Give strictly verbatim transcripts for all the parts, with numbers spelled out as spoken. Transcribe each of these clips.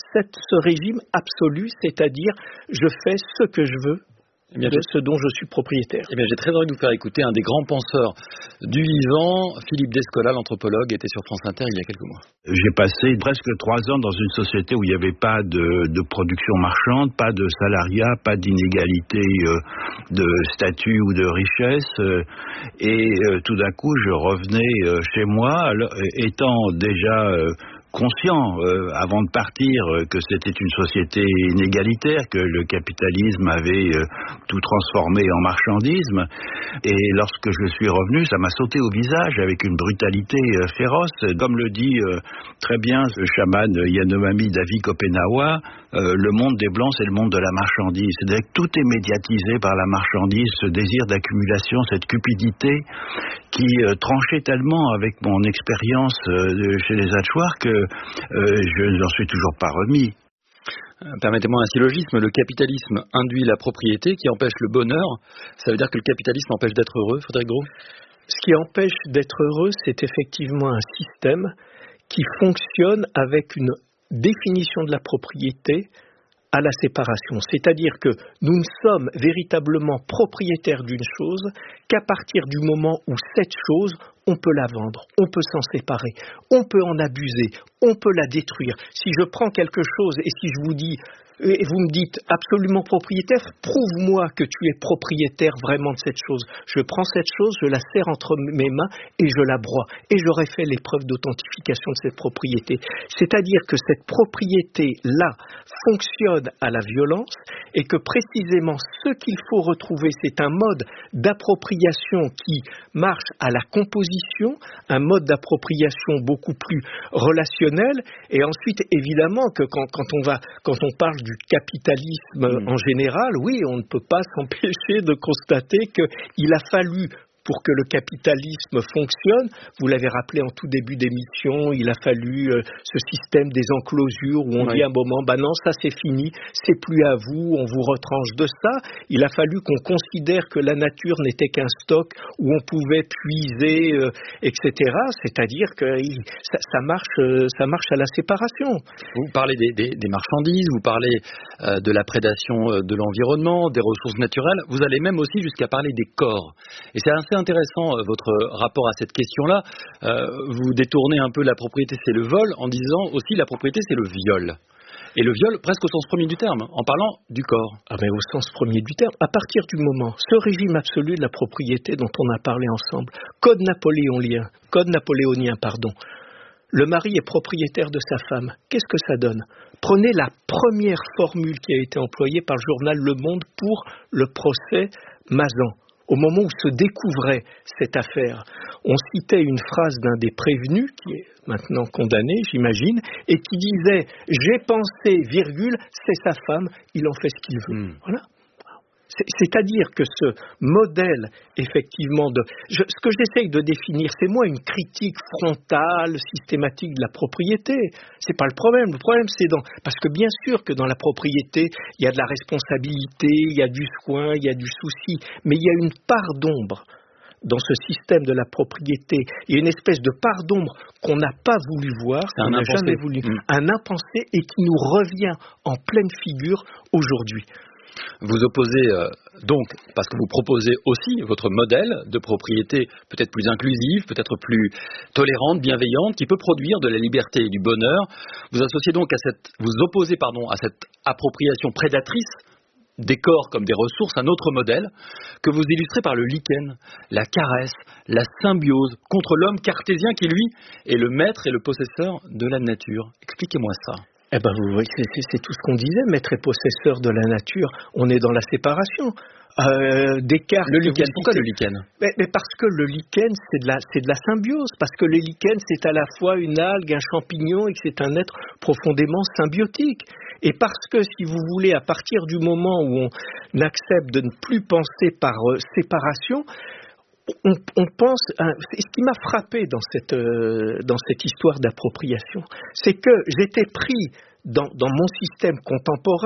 cette, ce régime absolu, c'est-à-dire je fais ce que je veux. Eh bien, de ce dont je suis propriétaire. Eh bien, j'ai très envie de vous faire écouter un des grands penseurs du vivant, Philippe Descola, l'anthropologue, était sur France Inter il y a quelques mois. J'ai passé presque trois ans dans une société où il n'y avait pas de, de production marchande, pas de salariat, pas d'inégalité euh, de statut ou de richesse. Euh, et euh, tout d'un coup, je revenais euh, chez moi, alors, étant déjà... Euh, conscient euh, avant de partir euh, que c'était une société inégalitaire, que le capitalisme avait euh, tout transformé en marchandisme. Et lorsque je suis revenu, ça m'a sauté au visage avec une brutalité euh, féroce. Comme le dit euh, très bien ce chaman Yanomami Davi Kopenawa, euh, le monde des Blancs, c'est le monde de la marchandise. C'est-à-dire que tout est médiatisé par la marchandise, ce désir d'accumulation, cette cupidité qui euh, tranchait tellement avec mon expérience euh, chez les Hatchoirs que Euh, je n'en suis toujours pas remis. Permettez-moi un syllogisme, le capitalisme induit la propriété qui empêche le bonheur. Ça veut dire que le capitalisme empêche d'être heureux, Frédéric Gros ? Ce qui empêche d'être heureux, c'est effectivement un système qui fonctionne avec une définition de la propriété à la séparation. C'est-à-dire que nous ne sommes véritablement propriétaires d'une chose qu'à partir du moment où cette chose, on peut la vendre, on peut s'en séparer, on peut en abuser, on peut la détruire. Si je prends quelque chose et si je vous dis, et vous me dites absolument propriétaire, prouve-moi que tu es propriétaire vraiment de cette chose. Je prends cette chose, je la serre entre mes mains et je la broie. Et j'aurai fait l'épreuve d'authentification de cette propriété. C'est-à-dire que cette propriété-là fonctionne à la violence et que précisément ce qu'il faut retrouver, c'est un mode d'appropriation qui marche à la composition, un mode d'appropriation beaucoup plus relationnel. Et ensuite, évidemment, que quand, quand on va, quand on parle du capitalisme mmh. en général, oui, on ne peut pas s'empêcher de constater qu'il a fallu, pour que le capitalisme fonctionne, vous l'avez rappelé en tout début d'émission, il a fallu euh, ce système des enclosures où on oui. dit à un moment, bah non, ça c'est fini, c'est plus à vous, on vous retranche de ça. Il a fallu qu'on considère que la nature n'était qu'un stock où on pouvait puiser, euh, et cetera. C'est-à-dire que ça, ça marche, euh, ça marche à la séparation. Vous parlez des, des, des marchandises, vous parlez euh, de la prédation euh, de l'environnement, des ressources naturelles. Vous allez même aussi jusqu'à parler des corps. Et c'est assez intéressant euh, votre rapport à cette question-là. Euh, vous détournez un peu la propriété, c'est le vol, en disant aussi la propriété, c'est le viol. Et le viol, presque au sens premier du terme, en parlant du corps. Ah mais au sens premier du terme. À partir du moment, ce régime absolu de la propriété dont on a parlé ensemble, code napoléonien, code napoléonien, pardon. Le mari est propriétaire de sa femme. Qu'est-ce que ça donne ? Prenez la première formule qui a été employée par le journal Le Monde pour le procès Mazan. Au moment où se découvrait cette affaire, on citait une phrase d'un des prévenus, qui est maintenant condamné, j'imagine, et qui disait « J'ai pensé, virgule, c'est sa femme, il en fait ce qu'il veut. Mmh. » Voilà. C'est-à-dire que ce modèle, effectivement, de, je, ce que j'essaye de définir, c'est moi une critique frontale, systématique de la propriété. C'est pas le problème. Le problème, c'est dans, parce que bien sûr que dans la propriété, il y a de la responsabilité, il y a du soin, il y a du souci, mais il y a une part d'ombre dans ce système de la propriété. Il y a une espèce de part d'ombre qu'on n'a pas voulu voir, qu'on n'a jamais voulu, mmh. un impensé, et qui nous revient en pleine figure aujourd'hui. Vous opposez euh, donc, parce que vous proposez aussi votre modèle de propriété peut-être plus inclusive, peut-être plus tolérante, bienveillante, qui peut produire de la liberté et du bonheur. Vous associez donc à cette, vous opposez pardon à cette appropriation prédatrice des corps comme des ressources, un autre modèle que vous illustrez par le lichen, la caresse, la symbiose contre l'homme cartésien qui lui est le maître et le possesseur de la nature. Expliquez-moi ça. Eh ben, vous voyez, c'est, c'est tout ce qu'on disait, maître et possesseur de la nature. On est dans la séparation. Euh, Descartes. Le lichen. Pourquoi le lichen ? mais, mais parce que le lichen, c'est de la, c'est de la symbiose. Parce que le lichen, c'est à la fois une algue, un champignon, et que c'est un être profondément symbiotique. Et parce que, si vous voulez, à partir du moment où on accepte de ne plus penser par euh, séparation, On, on pense, hein, ce qui m'a frappé dans cette, euh, dans cette histoire d'appropriation, c'est que j'étais pris dans, dans mon système contemporain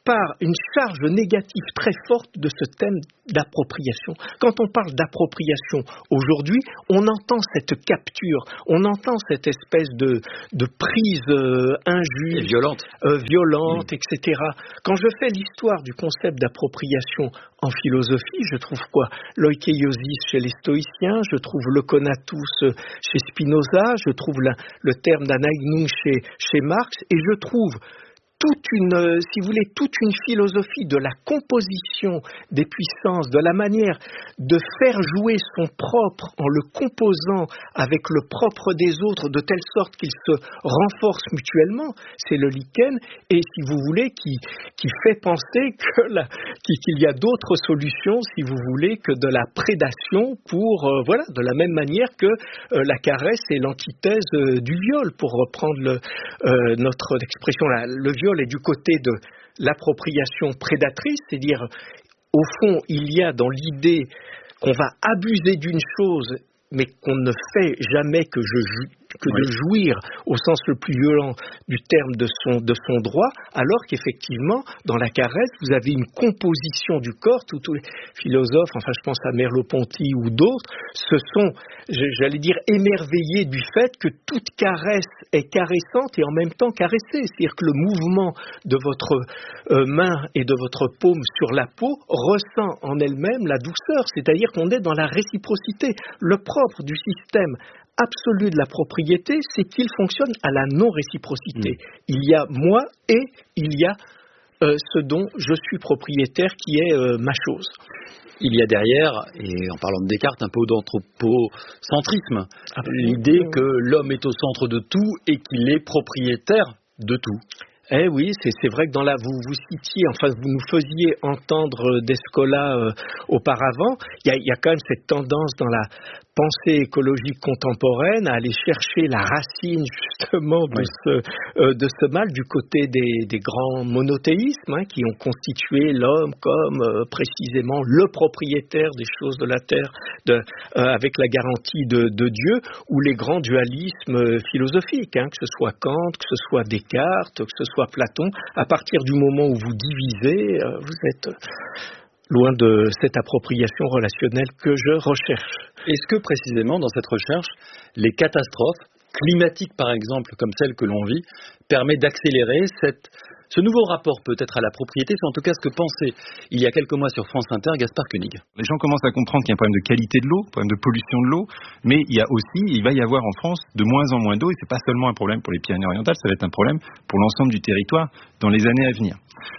part une charge négative très forte de ce thème d'appropriation. Quand on parle d'appropriation aujourd'hui, on entend cette capture, on entend cette espèce de, de prise euh, injuste, et violente, euh, violente, mmh. et cetera. Quand je fais l'histoire du concept d'appropriation en philosophie, je trouve quoi? L'oikiosis chez les stoïciens, je trouve le conatus chez Spinoza, je trouve la, le terme d'aneignung chez, chez Marx, et je trouve toute une, si vous voulez, toute une philosophie de la composition des puissances, de la manière de faire jouer son propre en le composant avec le propre des autres de telle sorte qu'ils se renforcent mutuellement. C'est le lichen, et si vous voulez, qui, qui fait penser que la, qu'il y a d'autres solutions, si vous voulez, que de la prédation pour, euh, voilà, de la même manière que euh, la caresse est l'antithèse euh, du viol, pour reprendre le, euh, notre expression, la, le viol est du côté de l'appropriation prédatrice, c'est-à-dire, au fond, il y a dans l'idée qu'on va abuser d'une chose, mais qu'on ne fait jamais que, je, que oui. de jouir au sens le plus violent du terme de son, de son droit, alors qu'effectivement, dans la caresse, vous avez une composition du corps, tous, tous les philosophes, enfin je pense à Merleau-Ponty ou d'autres, se sont, j'allais dire, émerveillés du fait que toute caresse est caressante et en même temps caressée, c'est-à-dire que le mouvement de votre euh, main et de votre paume sur la peau ressent en elle-même la douceur, c'est-à-dire qu'on est dans la réciprocité. Le propre du système absolu de la propriété, c'est qu'il fonctionne à la non-réciprocité. Mmh. Il y a moi et il y a euh, ce dont je suis propriétaire qui est euh, ma chose. Il y a derrière, et en parlant de Descartes, un peu d'anthropocentrisme, ah, l'idée que l'homme est au centre de tout et qu'il est propriétaire de tout. Eh oui, c'est, c'est vrai que dans la, vous, vous citiez, enfin vous nous faisiez entendre Descola euh, auparavant, il y a, y a quand même cette tendance dans la pensée écologique contemporaine à aller chercher la racine justement de, oui. ce, euh, de ce mal du côté des, des grands monothéismes hein, qui ont constitué l'homme comme euh, précisément le propriétaire des choses de la terre de, euh, avec la garantie de, de Dieu, ou les grands dualismes philosophiques, hein, que ce soit Kant, que ce soit Descartes, que ce soit Platon. À partir du moment où vous divisez, euh, vous êtes loin de cette appropriation relationnelle que je recherche. Est-ce que précisément dans cette recherche, les catastrophes climatiques par exemple, comme celles que l'on vit, permettent d'accélérer cette, ce nouveau rapport peut-être à la propriété? C'est en tout cas ce que pensait il y a quelques mois sur France Inter Gaspard Koenig. Les gens commencent à comprendre qu'il y a un problème de qualité de l'eau, un problème de pollution de l'eau, mais il y a aussi, il va y avoir en France de moins en moins d'eau, et c'est pas seulement un problème pour les Pyrénées-Orientales, ça va être un problème pour l'ensemble du territoire dans les années à venir.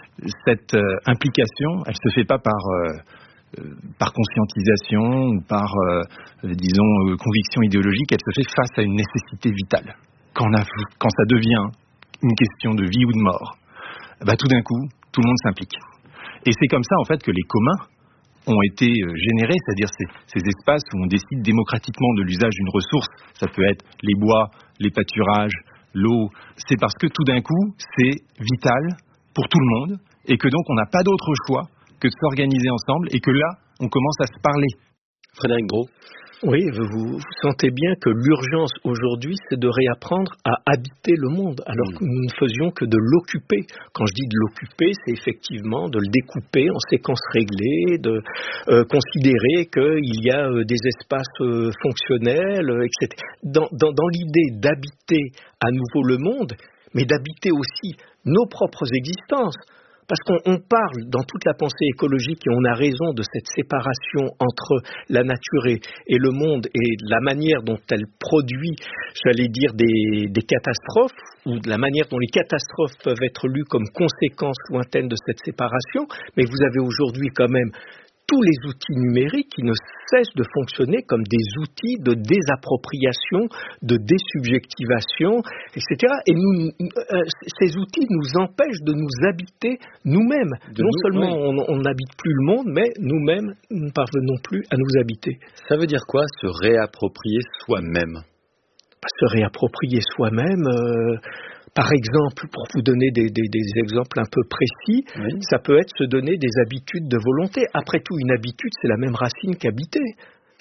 Cette euh, implication, elle se fait pas par euh, euh, par conscientisation ou par euh, disons euh, conviction idéologique, elle se fait face à une nécessité vitale. Quand, on a, quand ça devient une question de vie ou de mort, bah tout d'un coup, tout le monde s'implique. Et c'est comme ça en fait que les communs ont été générés, c'est-à-dire ces, ces espaces où on décide démocratiquement de l'usage d'une ressource. Ça peut être les bois, les pâturages, l'eau. C'est parce que tout d'un coup, c'est vital pour tout le monde, et que donc on n'a pas d'autre choix que de s'organiser ensemble, et que là, on commence à se parler. Frédéric Brault. Oui, vous, vous sentez bien que l'urgence aujourd'hui, c'est de réapprendre à habiter le monde, alors mmh. que nous ne faisions que de l'occuper. Quand je dis de l'occuper, c'est effectivement de le découper en séquences réglées, de euh, considérer qu'il y a euh, des espaces euh, fonctionnels, euh, et cetera. Dans, dans, dans l'idée d'habiter à nouveau le monde, mais d'habiter aussi nos propres existences. Parce qu'on on parle dans toute la pensée écologique, et on a raison, de cette séparation entre la nature et, et le monde, et la manière dont elle produit, j'allais dire, des, des catastrophes, ou de la manière dont les catastrophes peuvent être lues comme conséquence lointaine de cette séparation. Mais vous avez aujourd'hui quand même tous les outils numériques qui ne cessent de fonctionner comme des outils de désappropriation, de désubjectivation, et cetera. Et nous, euh, ces outils nous empêchent de nous habiter nous-mêmes. De non nous, seulement oui. on n'habite plus le monde, mais nous-mêmes, nous ne parvenons plus à nous habiter. Ça veut dire quoi, se réapproprier soi-même? Se réapproprier soi-même... Euh, Par exemple, pour vous donner des, des, des exemples un peu précis, oui. ça peut être se donner des habitudes de volonté. Après tout, une habitude, c'est la même racine qu'habiter.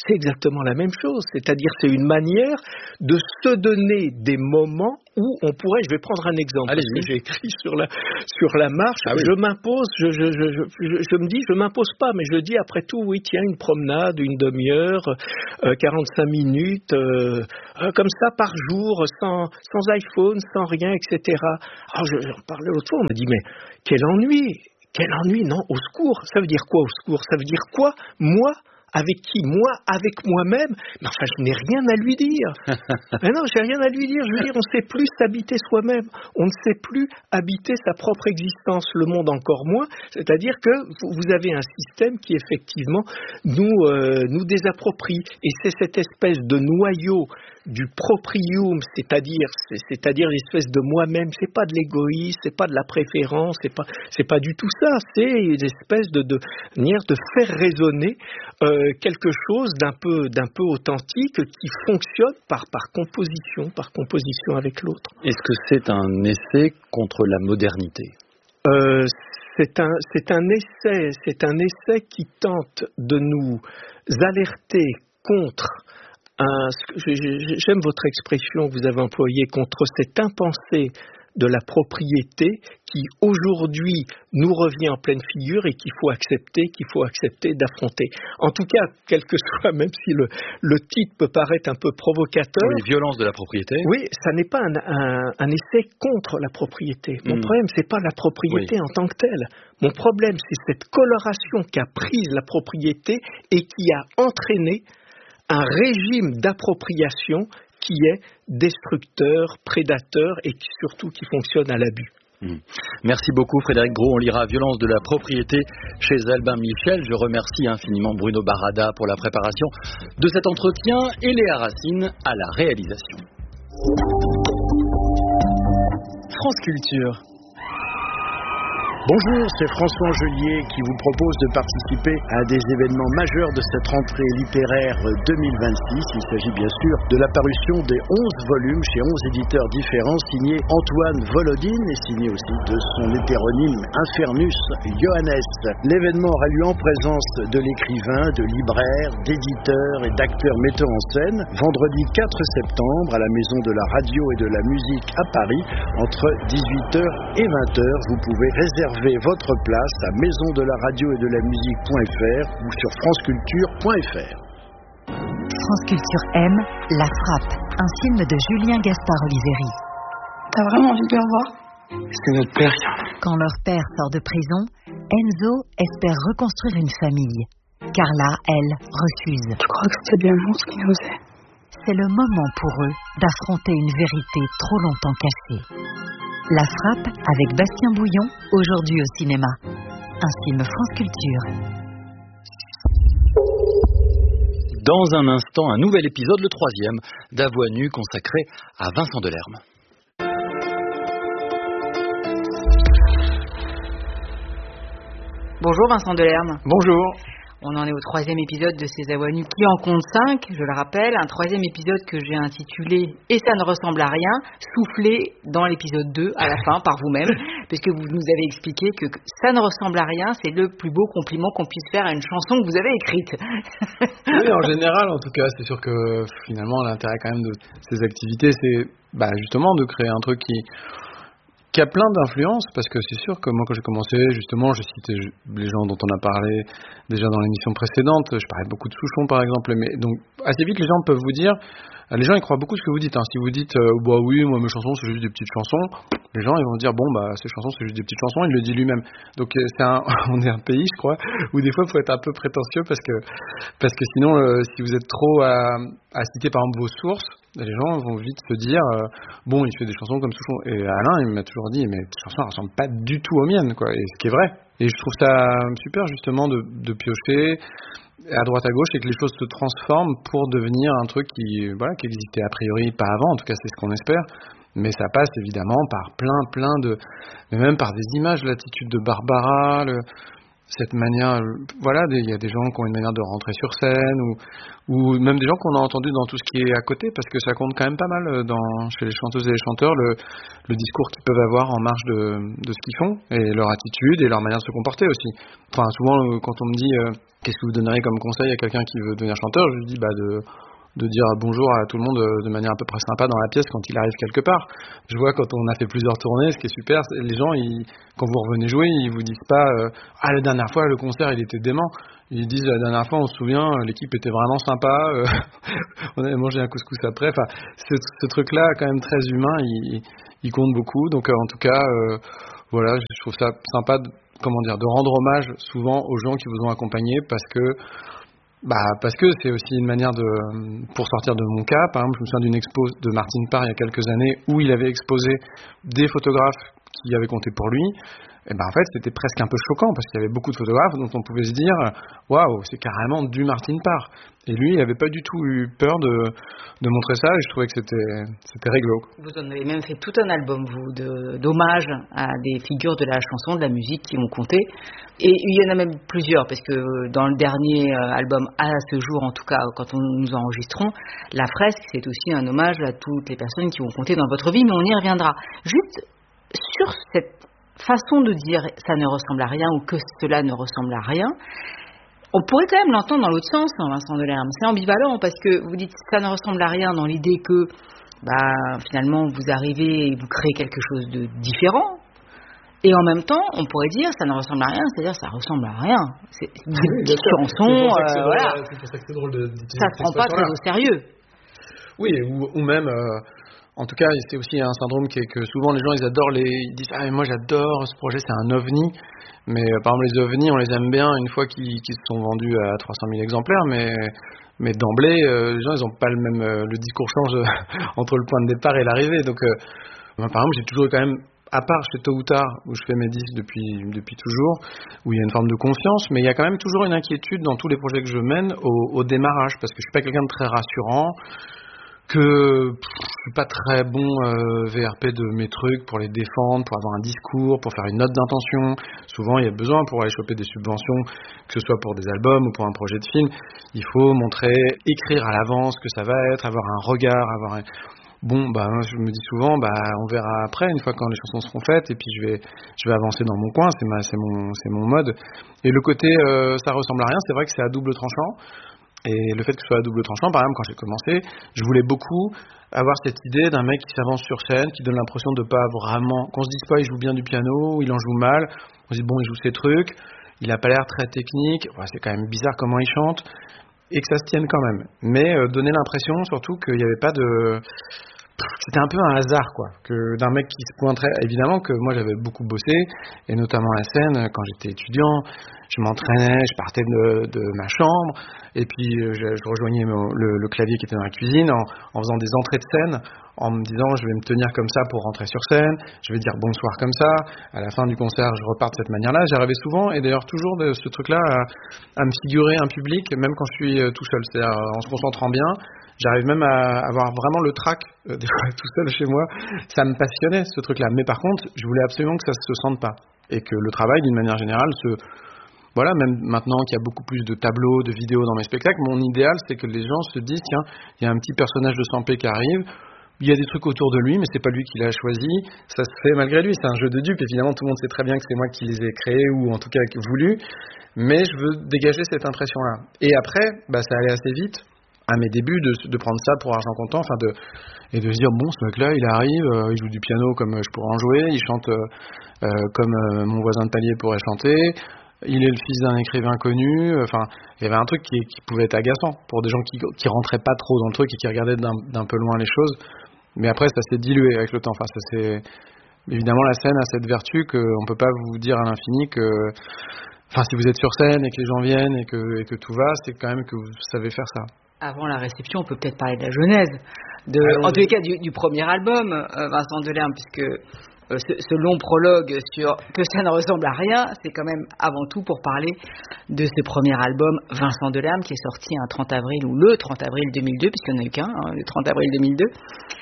c'est exactement la même chose. C'est-à-dire, c'est une manière de se donner des moments où on pourrait, je vais prendre un exemple, Allez, parce oui. que j'ai écrit sur la, sur la marche, ah oui. je m'impose, je, je, je, je, je me dis, je m'impose pas, mais je dis après tout, oui, tiens, une promenade, une demi-heure, euh, quarante-cinq minutes, euh, euh, comme ça par jour, sans, sans iPhone, sans rien, et cetera. Alors, je, j'en parlais l'autre fois, on m'a dit, mais quel ennui, quel ennui, non, au secours. Ça veut dire quoi, au secours? Ça veut dire quoi, moi? Avec qui? Moi, avec moi-même? Mais enfin, je n'ai rien à lui dire. Mais non, j'ai rien à lui dire. Je veux dire, on ne sait plus s'habiter soi-même. On ne sait plus habiter sa propre existence, le monde encore moins. C'est-à-dire que vous avez un système qui, effectivement, nous, euh, nous désapproprie. Et c'est cette espèce de noyau du proprium, c'est-à-dire, c'est, c'est-à-dire l'espèce de moi-même. C'est pas de l'égoïsme, c'est pas de la préférence, c'est pas, c'est pas du tout ça. C'est une espèce de, de manière de faire résonner euh, quelque chose d'un peu, d'un peu authentique qui fonctionne par, par composition, par composition avec l'autre. Est-ce que c'est un essai contre la modernité? euh, c'est un, c'est un essai, c'est un essai qui tente de nous alerter contre un, j'aime votre expression que vous avez employée, contre cette impensée de la propriété qui aujourd'hui nous revient en pleine figure et qu'il faut accepter, qu'il faut accepter d'affronter. En tout cas, quel que soit, même si le, le titre peut paraître un peu provocateur. Les violences de la propriété. Oui, ça n'est pas un, un, un essai contre la propriété. Mon mmh. problème, c'est pas la propriété oui. en tant que telle. Mon problème, c'est cette coloration qu'a prise la propriété et qui a entraîné un régime d'appropriation qui est destructeur, prédateur et qui, surtout qui fonctionne à l'abus. Mmh. Merci beaucoup Frédéric Gros. On lira Violence de la propriété chez Albin Michel. Je remercie infiniment Bruno Barada pour la préparation de cet entretien et Léa Racine à la réalisation. France Culture. Bonjour, c'est François Angelier qui vous propose de participer à des événements majeurs de cette rentrée littéraire deux mille vingt-six. Il s'agit bien sûr de la parution des onze volumes chez onze éditeurs différents, signés Antoine Volodine et signé aussi de son hétéronyme Infernus Johannes. L'événement aura lieu en présence de l'écrivain, de libraires, d'éditeurs et d'acteurs metteurs en scène, vendredi quatre septembre à la Maison de la Radio et de la Musique à Paris, entre dix-huit heures et vingt heures. Vous pouvez réserver votre place à maison de la radio et de la musique.fr ou sur franceculture point f r. France Culture aime La Frappe, un film de Julien Gaspard Oliveri. T'as vraiment envie de le revoir? C'est notre père. Quand leur père sort de prison, Enzo espère reconstruire une famille. Carla, elle, refuse. Tu crois que c'était bien bon ce qu'il nous faisait? C'est le moment pour eux d'affronter une vérité trop longtemps cachée. La Frappe avec Bastien Bouillon, aujourd'hui au cinéma. Un film France Culture. Dans un instant, un nouvel épisode, le troisième, d'À Voix nue consacré à Vincent Delerme. Bonjour Vincent Delerme. Bonjour. On en est au troisième épisode de ces À Voix nue qui en compte cinq, je le rappelle. Un troisième épisode que j'ai intitulé « Et ça ne ressemble à rien », soufflé dans l'épisode deux à la fin par vous-même, puisque vous nous avez expliqué que « ça ne ressemble à rien », c'est le plus beau compliment qu'on puisse faire à une chanson que vous avez écrite. Oui, en général, en tout cas, c'est sûr que finalement, l'intérêt quand même de ces activités, c'est bah, justement de créer un truc qui... qui a plein d'influences, parce que c'est sûr que moi quand j'ai commencé, justement, j'ai cité les gens dont on a parlé déjà dans l'émission précédente, je parlais beaucoup de Souchon par exemple, mais donc assez vite les gens peuvent vous dire, les gens ils croient beaucoup ce que vous dites, hein. Si vous dites, euh, bah oui, moi mes chansons c'est juste des petites chansons, les gens ils vont dire, bon bah ces chansons c'est juste des petites chansons, il le dit lui-même. Donc c'est un, on est un pays je crois, où des fois il faut être un peu prétentieux, parce que, parce que sinon euh, si vous êtes trop à, à citer par exemple vos sources, les gens vont vite se dire euh, bon, il fait des chansons comme Souchon. Et Alain, il m'a toujours dit mais tes chansons ne ressemblent pas du tout aux miennes, quoi. Et ce qui est vrai. Et je trouve ça super justement de, de piocher à droite à gauche et que les choses se transforment pour devenir un truc qui, voilà, qui existait a priori pas avant. En tout cas, c'est ce qu'on espère. Mais ça passe évidemment par plein, plein de, mais même par des images, l'attitude de Barbara, le, cette manière, voilà, il y a des gens qui ont une manière de rentrer sur scène ou, ou même des gens qu'on a entendus dans tout ce qui est à côté, parce que ça compte quand même pas mal dans, chez les chanteuses et les chanteurs, le, le discours qu'ils peuvent avoir en marge de, de ce qu'ils font et leur attitude et leur manière de se comporter aussi. Enfin, souvent, quand on me dit euh, qu'est-ce que vous donneriez comme conseil à quelqu'un qui veut devenir chanteur, je lui dis bah de de dire bonjour à tout le monde de manière à peu près sympa dans la pièce quand il arrive quelque part. Je vois quand on a fait plusieurs tournées, ce qui est super, les gens, ils, quand vous revenez jouer, ils vous disent pas euh, ah la dernière fois le concert il était dément. Ils disent la dernière fois on se souvient l'équipe était vraiment sympa, euh, on avait mangé un couscous après. Enfin, ce, ce truc-là quand même très humain, il, il compte beaucoup. Donc euh, en tout cas, euh, voilà, je trouve ça sympa de, comment dire, de rendre hommage souvent aux gens qui vous ont accompagné parce que Bah parce que c'est aussi une manière de, pour sortir de mon cas, par exemple, je me souviens d'une expo de Martin Parr il y a quelques années où il avait exposé des photographes qui avaient compté pour lui. Et ben en fait c'était presque un peu choquant parce qu'il y avait beaucoup de photographes dont on pouvait se dire waouh, c'est carrément du Martin Parr. Et lui il n'avait pas du tout eu peur de, de montrer ça et je trouvais que c'était, c'était réglo. Vous en avez même fait tout un album vous de, d'hommage à des figures de la chanson, de la musique qui ont compté. Et il y en a même plusieurs parce que dans le dernier album à ce jour en tout cas quand on, nous enregistrons, La Fresque c'est aussi un hommage à toutes les personnes qui ont compté dans votre vie, mais on y reviendra. Juste sur cette façon de dire ça ne ressemble à rien ou que cela ne ressemble à rien, on pourrait quand même l'entendre dans l'autre sens, hein, Vincent Delerme. C'est ambivalent parce que vous dites ça ne ressemble à rien dans l'idée que bah, finalement vous arrivez et vous créez quelque chose de différent. Et en même temps, on pourrait dire ça ne ressemble à rien, c'est-à-dire ça ressemble à rien. C'est des chansons, euh, voilà. C'est pour ça que c'est drôle de d'utiliser ça se prend pas très au sérieux. Oui, ou, ou même. Euh... En tout cas, c'est aussi un syndrome qui est que souvent les gens ils adorent les, ils disent ah mais moi j'adore ce projet, c'est un ovni. Mais euh, par exemple les ovnis, on les aime bien une fois qu'ils, qu'ils se sont vendus à trois cent mille exemplaires, mais mais d'emblée euh, les gens ils ont pas le même, euh, le discours change entre le point de départ et l'arrivée. Donc euh, moi, par exemple j'ai toujours quand même, à part chez Tôt ou Tard où je fais mes disques depuis depuis toujours, où il y a une forme de confiance, mais il y a quand même toujours une inquiétude dans tous les projets que je mène au, au démarrage parce que je suis pas quelqu'un de très rassurant. Que pff, je suis pas très bon euh, V R P de mes trucs pour les défendre, pour avoir un discours, pour faire une note d'intention. Souvent, il y a besoin pour aller choper des subventions, que ce soit pour des albums ou pour un projet de film. Il faut montrer, écrire à l'avance ce que ça va être, avoir un regard, avoir un... Bon, bah, je me dis souvent, bah, on verra après, une fois quand les chansons seront faites, et puis je vais, je vais avancer dans mon coin, c'est ma, c'est mon, c'est mon mode. Et le côté, euh, ça ressemble à rien, c'est vrai que c'est à double tranchant. Et le fait que ce soit à double tranchant, par exemple, quand j'ai commencé, je voulais beaucoup avoir cette idée d'un mec qui s'avance sur scène, qui donne l'impression de pas vraiment, qu'on se dise pas il joue bien du piano, ou il en joue mal, on se dit bon il joue ses trucs, il a pas l'air très technique, ouais, c'est quand même bizarre comment il chante, et que ça se tienne quand même. Mais euh, donner l'impression surtout qu'il n'y avait pas de... C'était un peu un hasard, quoi, que d'un mec qui se pointerait. Évidemment que moi j'avais beaucoup bossé, et notamment la scène, quand j'étais étudiant, je m'entraînais, je partais de, de ma chambre, et puis je, je rejoignais mon, le, le clavier qui était dans la cuisine en, en faisant des entrées de scène, en me disant je vais me tenir comme ça pour rentrer sur scène, je vais dire bonsoir comme ça, à la fin du concert je repars de cette manière-là. J'arrivais souvent, et d'ailleurs toujours de ce truc-là, à, à me figurer un public, même quand je suis tout seul, c'est-à-dire en se concentrant bien. J'arrive même à avoir vraiment le trac euh, des fois tout seul chez moi. Ça me passionnait ce truc-là. Mais par contre, je voulais absolument que ça se sente pas. Et que le travail, d'une manière générale, se... Voilà, même maintenant qu'il y a beaucoup plus de tableaux, de vidéos dans mes spectacles, mon idéal, c'est que les gens se disent, tiens, il y a un petit personnage de Sampé qui arrive, il y a des trucs autour de lui, mais c'est pas lui qui l'a choisi, ça se fait malgré lui, c'est un jeu de dupes. Évidemment, tout le monde sait très bien que c'est moi qui les ai créés, ou en tout cas voulu, mais je veux dégager cette impression-là. Et après, bah, ça allait assez vite, à mes débuts, de, de prendre ça pour argent comptant, enfin de, et de se dire bon, ce mec-là, il arrive, euh, il joue du piano comme je pourrais en jouer, il chante euh, euh, comme euh, mon voisin de palier pourrait chanter, il est le fils d'un écrivain connu, enfin, il y avait un truc qui, qui pouvait être agaçant pour des gens qui, qui rentraient pas trop dans le truc et qui regardaient d'un, d'un peu loin les choses, mais après ça s'est dilué avec le temps, enfin ça s'est... Évidemment, la scène a cette vertu qu'on peut pas vous dire à l'infini que, enfin, si vous êtes sur scène et que les gens viennent et que, et que tout va, c'est quand même que vous savez faire ça. Avant la réception, on peut peut-être parler de la genèse, de, ah, en tous les cas du, du premier album, euh, Vincent Delerme, puisque euh, ce, ce long prologue sur que ça ne ressemble à rien, c'est quand même avant tout pour parler de ce premier album, Vincent Delerme, qui est sorti un trente avril, ou le trente avril deux mille deux, puisqu'il n'y en a eu qu'un, hein, le trente avril deux mille deux.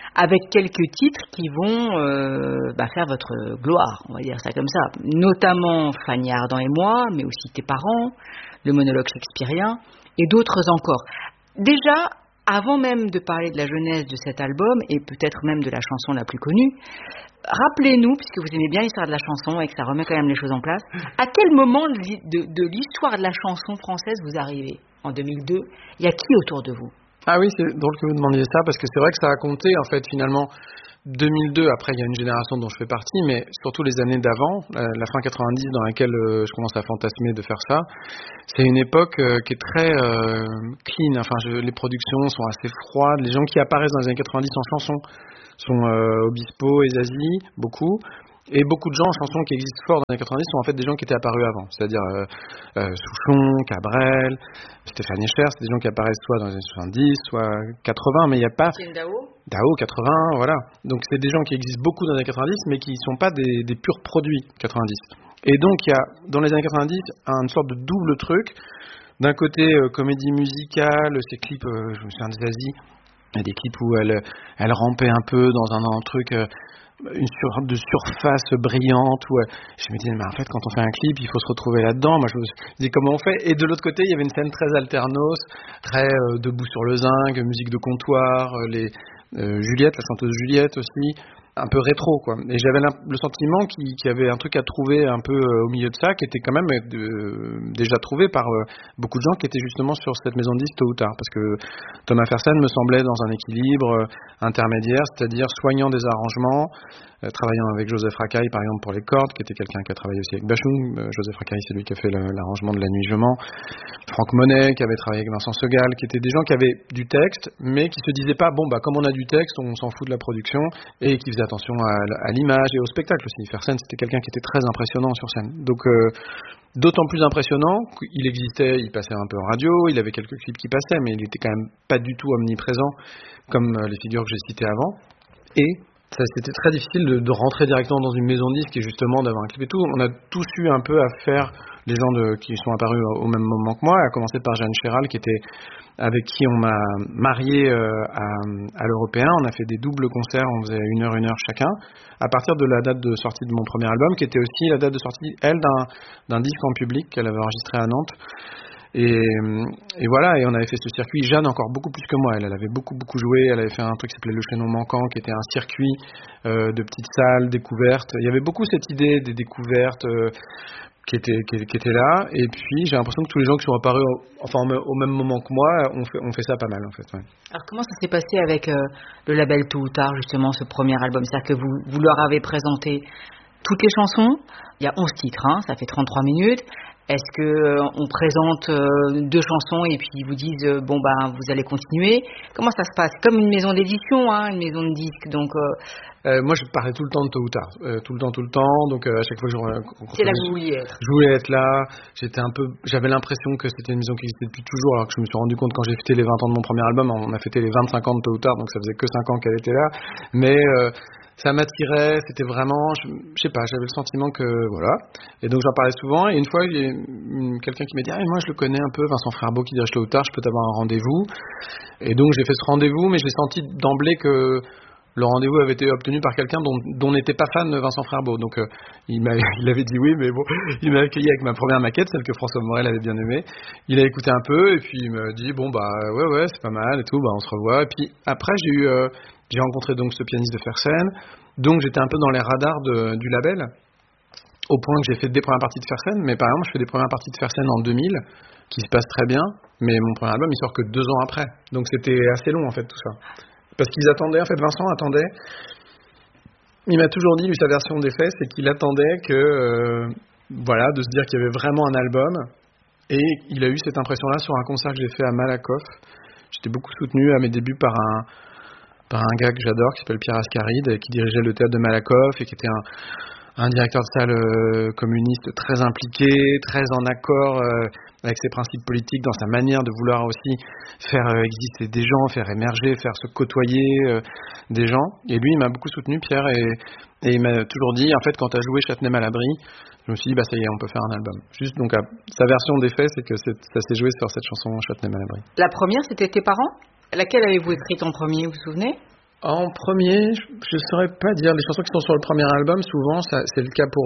avec quelques titres qui vont euh, bah, faire votre gloire, on va dire ça comme ça. Notamment Fanny Ardant et moi, mais aussi Tes parents, le monologue shakespearien et d'autres encore. Déjà, avant même de parler de la genèse de cet album, et peut-être même de la chanson la plus connue, rappelez-nous, puisque vous aimez bien l'histoire de la chanson et que ça remet quand même les choses en place, à quel moment de, de, de l'histoire de la chanson française vous arrivez? En deux mille deux, il y a qui autour de vous? Ah oui, c'est drôle que vous demandiez ça, parce que c'est vrai que ça a compté, en fait, finalement, deux mille deux, après il y a une génération dont je fais partie, mais surtout les années d'avant, euh, la fin quatre-vingt-dix, dans laquelle euh, je commence à fantasmer de faire ça, c'est une époque euh, qui est très euh, clean, enfin je, les productions sont assez froides, les gens qui apparaissent dans les années quatre-vingt-dix en chanson sont euh, Obispo et Zazie, beaucoup, et beaucoup de gens en chansons qui existent fort dans les années quatre-vingt-dix sont en fait des gens qui étaient apparus avant, c'est-à-dire euh, euh, Souchon, Cabrel, Stéphane Echer, c'est des gens qui apparaissent soit dans les années soixante-dix, soit quatre-vingts, mais il n'y a pas... Dao Dao, quatre-vingts, voilà. Donc c'est des gens qui existent beaucoup dans les années quatre-vingt-dix, mais qui ne sont pas des, des purs produits quatre-vingt-dix. Et donc il y a, dans les années quatre-vingt-dix, une sorte de double truc. D'un côté, euh, comédie musicale, ces clips, euh, je me souviens de Zazie, il y a des clips où elle, elle rampait un peu dans un, un truc... Euh, une sorte de surface brillante où je me disais mais en fait quand on fait un clip il faut se retrouver là-dedans. Moi je me disais comment on fait, et de l'autre côté il y avait une scène très alternos, très euh, debout sur le zinc, musique de comptoir, euh, les euh, Juliette, la chanteuse Juliette aussi, un peu rétro quoi, et j'avais le sentiment qu'il, qu'il y avait un truc à trouver un peu euh, au milieu de ça qui était quand même euh, déjà trouvé par euh, beaucoup de gens qui étaient justement sur cette maison de disques tôt ou tard, parce que Thomas Fersen me semblait dans un équilibre euh, intermédiaire, c'est-à-dire soignant des arrangements, euh, travaillant avec Joseph Racaille par exemple pour les cordes, qui était quelqu'un qui a travaillé aussi avec Bachung. euh, Joseph Racaille c'est lui qui a fait le, l'arrangement de La Nuit je mens, Franck Monet qui avait travaillé avec Vincent Segal, qui étaient des gens qui avaient du texte mais qui se disaient pas bon bah comme on a du texte on s'en fout de la production, et qui faisaient attention à, à l'image et au spectacle aussi. Fersen c'était quelqu'un qui était très impressionnant sur scène, donc euh, d'autant plus impressionnant qu'il existait, il passait un peu en radio, il avait quelques clips qui passaient, mais il était quand même pas du tout omniprésent comme euh, les figures que j'ai citées avant. Et ça, c'était très difficile de, de rentrer directement dans une maison de disques et justement d'avoir un clip et tout. On a tous eu un peu à faire, les gens de, qui sont apparus au, au même moment que moi, à commencer par Jeanne Chéral, qui était avec qui on m'a marié euh, à, à l'Européen. On a fait des doubles concerts, on faisait une heure, une heure chacun, à partir de la date de sortie de mon premier album, qui était aussi la date de sortie, elle, d'un, d'un disque en public qu'elle avait enregistré à Nantes. Et, et voilà, et on avait fait ce circuit. Jeanne encore beaucoup plus que moi, elle, elle avait beaucoup beaucoup joué, elle avait fait un truc qui s'appelait Le Chaînon Manquant, qui était un circuit euh, de petites salles découvertes. Il y avait beaucoup cette idée des découvertes euh, qui, était, qui, qui était là, et puis j'ai l'impression que tous les gens qui sont apparus au, enfin, au même moment que moi ont fait, ont fait ça pas mal en fait. Ouais. Alors comment ça s'est passé avec euh, le label Tôt ou Tard, justement, ce premier album? C'est-à-dire que vous, vous leur avez présenté toutes les chansons, il y a onze titres, hein, ça fait trente-trois minutes. Est-ce que euh, on présente euh, deux chansons et puis ils vous disent euh, bon bah vous allez continuer? Comment ça se passe? Comme une maison d'édition, hein, une maison de disques. Donc euh... Euh, moi je parlais tout le temps de Tôt ou Tard, euh, tout le temps, tout le temps. Donc euh, à chaque fois que je c'est là que vous vouliez être. Je voulais être là. J'étais un peu, j'avais l'impression que c'était une maison qui existait depuis toujours, alors que je me suis rendu compte quand j'ai fêté les vingt ans de mon premier album, on a fêté les vingt-cinq ans de Tôt ou Tard, donc ça faisait que cinq ans qu'elle était là. Mais euh, ça m'attirait, c'était vraiment, je, je sais pas, j'avais le sentiment que voilà. Et donc j'en parlais souvent. Et une fois, il y a une, quelqu'un qui m'a dit ah, moi je le connais un peu, Vincent Frerbeau qui dirige Tôt ou Tard, je peux t'avoir un rendez-vous. Et donc j'ai fait ce rendez-vous, mais j'ai senti d'emblée que le rendez-vous avait été obtenu par quelqu'un dont, dont n'était pas fan Vincent Frerbeau. Donc euh, il, m'a, il avait dit oui, mais bon, il m'a accueilli avec ma première maquette, celle que François Morel avait bien aimée. Il a écouté un peu et puis il m'a dit bon bah ouais ouais c'est pas mal et tout, bah on se revoit. Et puis après j'ai eu euh, j'ai rencontré donc ce pianiste de Fersen, donc j'étais un peu dans les radars de, du label, au point que j'ai fait des premières parties de Fersen. Mais par exemple je fais des premières parties de Fersen en deux mille qui se passent très bien, mais mon premier album il sort que deux ans après, donc c'était assez long en fait tout ça. Parce qu'ils attendaient, en fait, Vincent attendait. Il m'a toujours dit, lui, sa version des faits, c'est qu'il attendait que, euh, voilà, de se dire qu'il y avait vraiment un album. Et il a eu cette impression-là sur un concert que j'ai fait à Malakoff. J'étais beaucoup soutenu à mes débuts par un, par un gars que j'adore, qui s'appelle Pierre Ascaride, qui dirigeait le théâtre de Malakoff et qui était un, un directeur de salle euh, communiste très impliqué, très en accord euh, avec ses principes politiques, dans sa manière de vouloir aussi faire euh, exister des gens, faire émerger, faire se côtoyer euh, des gens. Et lui, il m'a beaucoup soutenu, Pierre, et, et il m'a toujours dit, en fait, quand tu as joué Châtenay-Malabry, je me suis dit, bah ça y est, on peut faire un album. Juste, donc, à, sa version des faits, c'est que c'est, ça s'est joué sur cette chanson Châtenay-Malabry. La première, c'était Tes parents? Laquelle avez-vous écrite en premier, vous vous souvenez? En premier, je ne saurais pas dire. Les chansons qui sont sur le premier album, souvent, ça, c'est le cas pour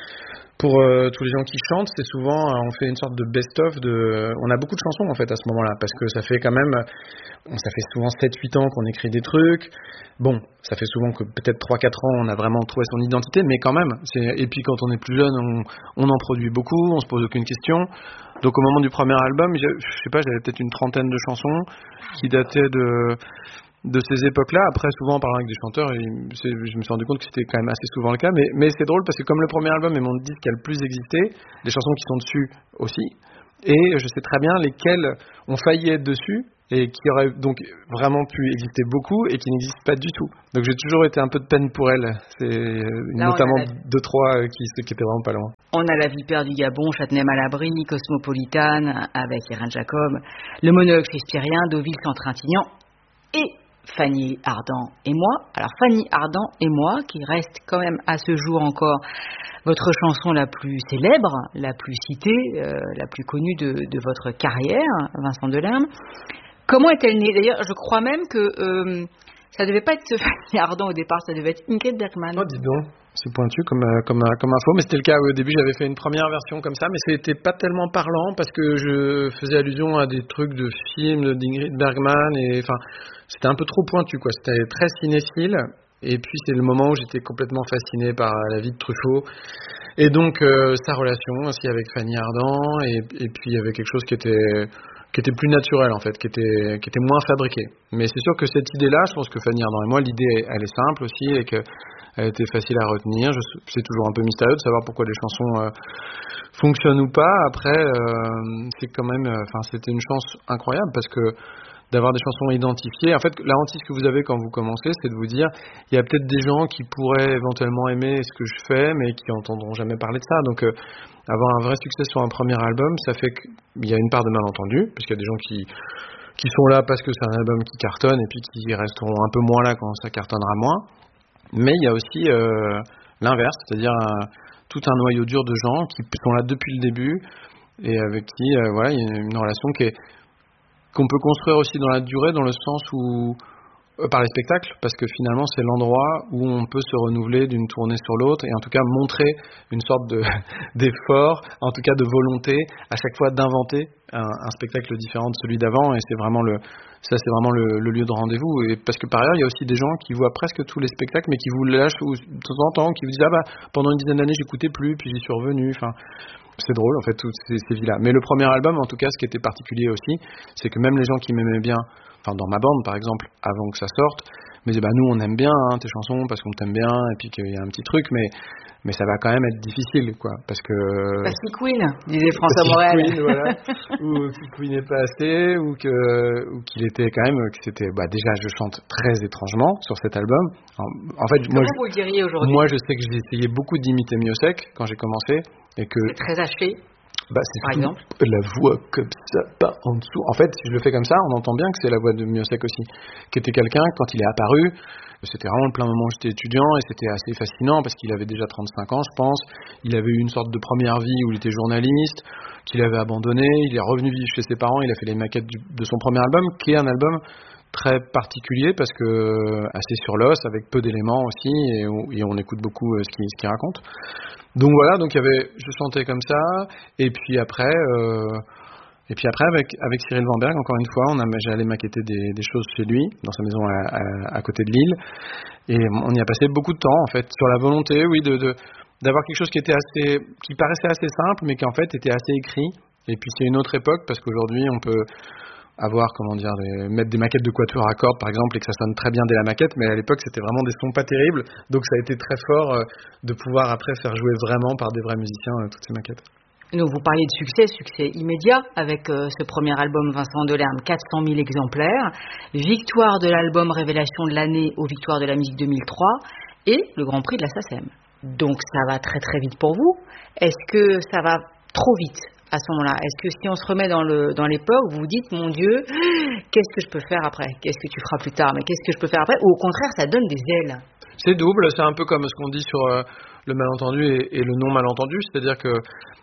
pour euh, tous les gens qui chantent. C'est souvent, euh, on fait une sorte de best-of. De, on a beaucoup de chansons en fait à ce moment-là, parce que ça fait quand même, ça fait souvent sept huit ans qu'on écrit des trucs. Bon, ça fait souvent que peut-être trois quatre ans, on a vraiment trouvé son identité, mais quand même. C'est, et puis quand on est plus jeune, on, on en produit beaucoup, on se pose aucune question. Donc au moment du premier album, je, je sais pas, j'avais peut-être une trentaine de chansons qui dataient de de ces époques-là. Après, souvent en parlant avec des chanteurs, c'est, je me suis rendu compte que c'était quand même assez souvent le cas, mais, mais c'est drôle parce que comme le premier album est mon disque qui a le plus existé, les chansons qui sont dessus aussi, et je sais très bien lesquelles ont failli être dessus et qui auraient donc vraiment pu exister beaucoup et qui n'existent pas du tout. Donc j'ai toujours été un peu de peine pour elles. C'est Là, notamment la... deux trois qui, qui étaient vraiment pas loin. On a La Vipère du Gabon, Châtenay-Malabry, Cosmopolitane avec Irène Jacob, Le monologue shakespearien, Deauville sans Trintignant et Fanny Ardant et moi. Alors Fanny Ardant et moi, qui reste quand même à ce jour encore votre chanson la plus célèbre, la plus citée, euh, la plus connue de, de votre carrière, Vincent Delerme. Comment est-elle née? D'ailleurs, je crois même que euh, ça devait pas être Fanny Ardant au départ, ça devait être Ingrid Bergman. Oh, dis donc, c'est pointu comme, comme, comme info, mais c'était le cas au début. J'avais fait une première version comme ça, mais c'était pas tellement parlant parce que je faisais allusion à des trucs de films d'Ingrid Bergman et enfin, c'était un peu trop pointu, quoi. C'était très cinéphile. Et puis c'est le moment où j'étais complètement fasciné par la vie de Truffaut et donc euh, sa relation aussi avec Fanny Ardant et, et puis il y avait quelque chose qui était qui était plus naturel en fait, qui était qui était moins fabriqué. Mais c'est sûr que cette idée-là, je pense que Fanny Ardant et moi, l'idée elle est simple aussi et que elle était facile à retenir. Je, c'est toujours un peu mystérieux de savoir pourquoi les chansons euh, fonctionnent ou pas. Après, euh, c'est quand même, enfin, euh, c'était une chance incroyable parce que d'avoir des chansons identifiées. En fait, la hantise que vous avez quand vous commencez, c'est de vous dire, il y a peut-être des gens qui pourraient éventuellement aimer ce que je fais, mais qui n'entendront jamais parler de ça. Donc, euh, avoir un vrai succès sur un premier album, ça fait qu'il y a une part de malentendu, puisqu'il y a des gens qui qui sont là parce que c'est un album qui cartonne et puis qui resteront un peu moins là quand ça cartonnera moins. Mais il y a aussi euh, l'inverse, c'est-à-dire un, tout un noyau dur de gens qui sont là depuis le début et avec qui, euh, voilà, il y a une relation qui est qu'on peut construire aussi dans la durée, dans le sens où, euh, par les spectacles, parce que finalement c'est l'endroit où on peut se renouveler d'une tournée sur l'autre, et en tout cas montrer une sorte de, d'effort, en tout cas de volonté, à chaque fois d'inventer un, un spectacle différent de celui d'avant, et c'est vraiment le, ça c'est vraiment le, le lieu de rendez-vous, et parce que par ailleurs il y a aussi des gens qui voient presque tous les spectacles, mais qui vous lâchent ou, de temps en temps, qui vous disent ah bah pendant une dizaine d'années j'écoutais plus, puis j'y suis revenu, enfin... C'est drôle en fait toutes ces, ces vies-là. Mais le premier album, en tout cas, ce qui était particulier aussi, c'est que même les gens qui m'aimaient bien, enfin dans ma bande par exemple, avant que ça sorte, me disaient bah nous on aime bien hein, tes chansons parce qu'on t'aime bien et puis qu'il y a un petit truc, mais mais ça va quand même être difficile quoi, parce que. Parce que Queen, disait François Morel. Queen, voilà. Ou que Queen n'est pas assez, ou que ou qu'il était quand même, que c'était bah déjà je chante très étrangement sur cet album. En, en fait, Comment moi, vous le diriez aujourd'hui? Moi je sais que j'ai essayé beaucoup d'imiter Miossec quand j'ai commencé. Et que, c'est très haché, bah, c'est par exemple. La voix comme ça, pas en dessous. En fait, si je le fais comme ça, on entend bien que c'est la voix de Miossec aussi, qui était quelqu'un, quand il est apparu, c'était vraiment le plein moment où j'étais étudiant, et c'était assez fascinant, parce qu'il avait déjà trente-cinq ans, je pense. Il avait eu une sorte de première vie où il était journaliste, qu'il avait abandonné, il est revenu vivre chez ses parents, il a fait les maquettes du, de son premier album, qui est un album très particulier, parce que assez sur l'os, avec peu d'éléments aussi, et, et on écoute beaucoup ce qu'il, ce qu'il raconte. Donc voilà, donc il y avait, je chantais comme ça, et puis après, euh, et puis après avec avec Cyril Vanberg, encore une fois, on a, j'allais maqueter des, des choses chez lui, dans sa maison à, à, à côté de Lille, et on y a passé beaucoup de temps en fait sur la volonté, oui, de, de d'avoir quelque chose qui était assez, qui paraissait assez simple, mais qui en fait était assez écrit. Et puis c'est une autre époque parce qu'aujourd'hui on peut avoir, comment dire, des, mettre des maquettes de quatuor à cordes par exemple et que ça sonne très bien dès la maquette, mais à l'époque c'était vraiment des sons pas terribles, donc ça a été très fort euh, de pouvoir après faire jouer vraiment par des vrais musiciens euh, toutes ces maquettes. Donc vous parliez de succès, succès immédiat avec euh, ce premier album Vincent Delerme, quatre cent mille exemplaires, victoire de l'album Révélation de l'année aux Victoires de la musique deux mille trois et le Grand Prix de la SACEM. Donc ça va très très vite pour vous. Est-ce que ça va trop vite à ce moment-là? Est-ce que si on se remet dans, le, dans l'époque, vous vous dites, mon Dieu, qu'est-ce que je peux faire après? Qu'est-ce que tu feras plus tard? Mais qu'est-ce que je peux faire après? Ou au contraire, ça donne des ailes? C'est double, c'est un peu comme ce qu'on dit sur euh, le malentendu et, et le non malentendu, c'est-à-dire que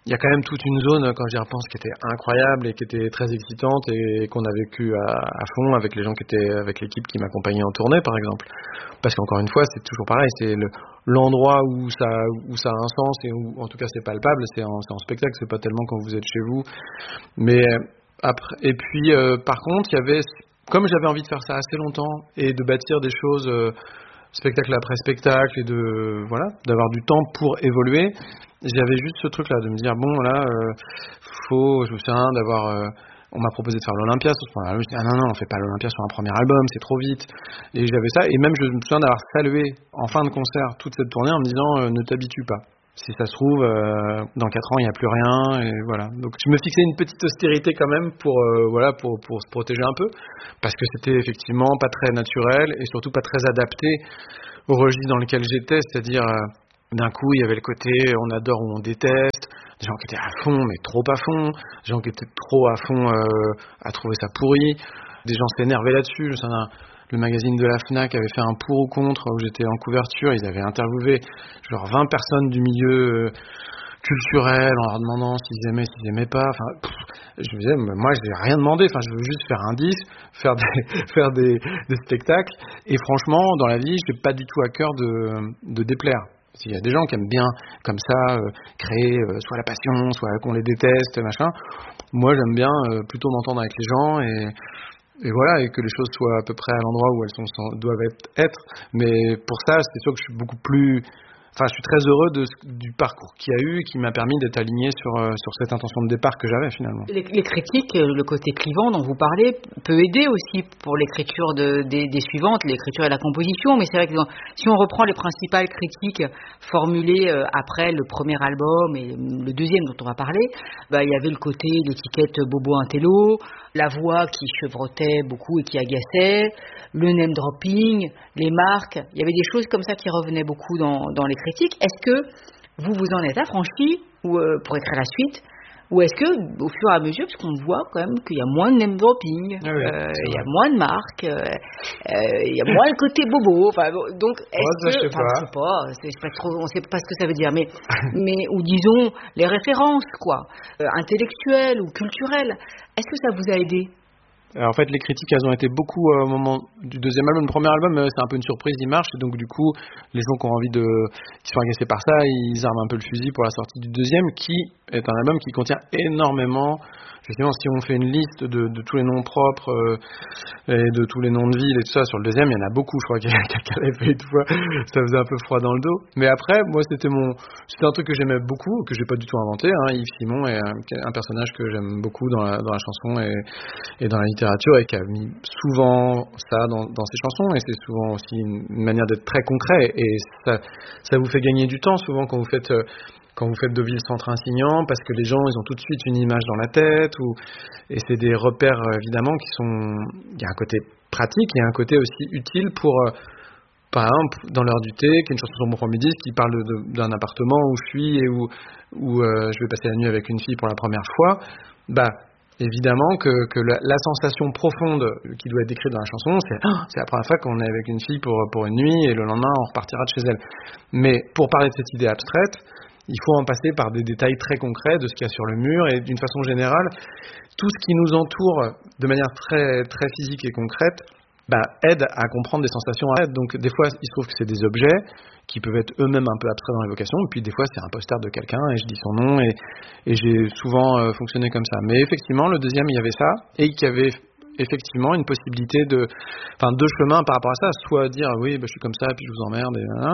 il y a quand même toute une zone, quand j'y repense, qui était incroyable et qui était très excitante et qu'on a vécu à, à fond avec les gens qui étaient avec l'équipe qui m'accompagnait en tournée, par exemple. Parce qu'encore une fois, c'est toujours pareil, c'est le, l'endroit où ça, où ça a un sens et où, en tout cas, c'est palpable, c'est en, c'est en spectacle, c'est pas tellement quand vous êtes chez vous. Mais après, et puis, euh, par contre, il y avait, comme j'avais envie de faire ça assez longtemps et de bâtir des choses. Euh, spectacle après spectacle et de voilà d'avoir du temps pour évoluer, j'avais juste ce truc là de me dire bon là euh, faut je me souviens d'avoir euh, on m'a proposé de faire l'Olympia sur ce point-là, je me suis dit ah non non on fait pas l'Olympia sur un premier album, c'est trop vite, et j'avais ça, et même je me souviens d'avoir salué en fin de concert toute cette tournée en me disant euh, ne t'habitue pas. Si ça se trouve, euh, dans quatre ans, il n'y a plus rien, et voilà. Donc, je me fixais une petite austérité quand même pour, euh, voilà, pour, pour se protéger un peu, parce que c'était effectivement pas très naturel et surtout pas très adapté au registre dans lequel j'étais, c'est-à-dire, euh, d'un coup, il y avait le côté on adore ou on déteste, des gens qui étaient à fond, mais trop à fond, des gens qui étaient trop à fond euh, à trouver ça pourri, des gens s'énervaient là-dessus, je sais pas. Le magazine de la Fnac avait fait un pour ou contre où j'étais en couverture. Ils avaient interviewé genre vingt personnes du milieu euh, culturel en leur demandant s'ils aimaient, s'ils aimaient pas. Enfin, pff, je me disais, moi, je n'ai rien demandé. Enfin, je veux juste faire un disque, faire des, faire des, des spectacles. Et franchement, dans la vie, je n'ai pas du tout à cœur de, de déplaire. Il y a des gens qui aiment bien, comme ça, euh, créer euh, soit la passion, soit qu'on les déteste, machin. Moi, j'aime bien euh, plutôt m'entendre avec les gens et Et voilà, et que les choses soient à peu près à l'endroit où elles sont, doivent être. Mais pour ça, c'est sûr que je suis beaucoup plus... Enfin, je suis très heureux de, du parcours qu'il y a eu, qui m'a permis d'être aligné sur, sur cette intention de départ que j'avais finalement. Les, les critiques, le côté clivant dont vous parlez, peut aider aussi pour l'écriture de, des, des suivantes, l'écriture et la composition. Mais c'est vrai que dans, si on reprend les principales critiques formulées après le premier album et le deuxième dont on va parler, bah, il y avait le côté, l'étiquette bobo intello, la voix qui chevrotait beaucoup et qui agaçait, le name dropping, les marques. Il y avait des choses comme ça qui revenaient beaucoup dans, dans les critiques. Est-ce que vous vous en êtes affranchi ou, euh, pour écrire la suite, ou est-ce que au fur et à mesure, parce qu'on voit quand même qu'il y a moins de name dropping, ah oui, euh, il y a moins de marques, euh, euh, il y a moins le côté bobo. Enfin, donc est-ce ouais, que, je sais enfin, pas. je sais pas, c'est, c'est pas trop, on sait pas ce que ça veut dire, mais mais ou disons les références quoi, euh, intellectuelles ou culturelles. Est-ce que ça vous a aidé? Alors, en fait, les critiques, elles ont été beaucoup euh, au moment du deuxième album. Le premier album, euh, c'est un peu une surprise, il marche, et donc du coup, les gens qui ont envie de, qui sont agacés par ça, ils arment un peu le fusil pour la sortie du deuxième, qui est un album qui contient énormément. Effectivement, si on fait une liste de, de tous les noms propres euh, et de tous les noms de villes et tout ça, sur le deuxième, il y en a beaucoup. Je crois qu'il y a quelqu'un qui l'avait fait une fois, ça faisait un peu froid dans le dos. Mais après, moi, c'était mon, c'était un truc que j'aimais beaucoup, que j'ai pas du tout inventé. Hein. Yves Simon est un, un personnage que j'aime beaucoup dans la, dans la chanson et, et dans la littérature, et qui a mis souvent ça dans, dans ses chansons. Et c'est souvent aussi une manière d'être très concret. Et ça, ça vous fait gagner du temps souvent quand vous faites. Euh, quand vous faites Deauville Centre-Insignan, parce que les gens, ils ont tout de suite une image dans la tête, ou, et c'est des repères, évidemment, qui sont... Il y a un côté pratique, il y a un côté aussi utile pour, euh, par exemple, dans l'heure du thé, qui est une chanson sur mon premier disque, qui parle de, d'un appartement où je suis, et où, où euh, je vais passer la nuit avec une fille pour la première fois, bah... Évidemment que, que la, la sensation profonde qui doit être décrite dans la chanson, c'est, oh, c'est la première fois qu'on est avec une fille pour, pour une nuit, et le lendemain, on repartira de chez elle. Mais pour parler de cette idée abstraite, il faut en passer par des détails très concrets de ce qu'il y a sur le mur, et d'une façon générale, tout ce qui nous entoure de manière très, très physique et concrète bah, aide à comprendre des sensations. Donc des fois, il se trouve que c'est des objets qui peuvent être eux-mêmes un peu abstraits dans l'évocation, et puis des fois, c'est un poster de quelqu'un, et je dis son nom, et, et j'ai souvent euh, fonctionné comme ça. Mais effectivement, le deuxième, il y avait ça, et qu'il y avait effectivement une possibilité de... Enfin, deux chemins par rapport à ça, soit dire, oui, bah, je suis comme ça, puis je vous emmerde, et voilà,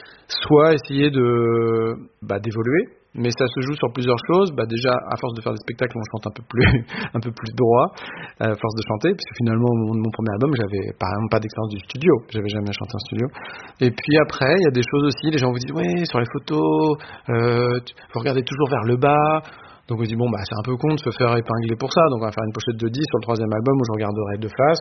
soit essayer de bah, d'évoluer, mais ça se joue sur plusieurs choses. Bah, déjà, à force de faire des spectacles, on chante un peu plus, un peu plus droit, à force de chanter, puisque finalement, mon, mon premier album, j'avais par exemple pas d'expérience du studio, j'avais jamais chanté en studio. Et puis après, il y a des choses aussi, les gens vous disent, oui, sur les photos, euh, faut regarder toujours vers le bas. Donc on se dit, bon, bah, c'est un peu con de se faire épingler pour ça, donc on va faire une pochette de dix sur le troisième album où je regarderai de face.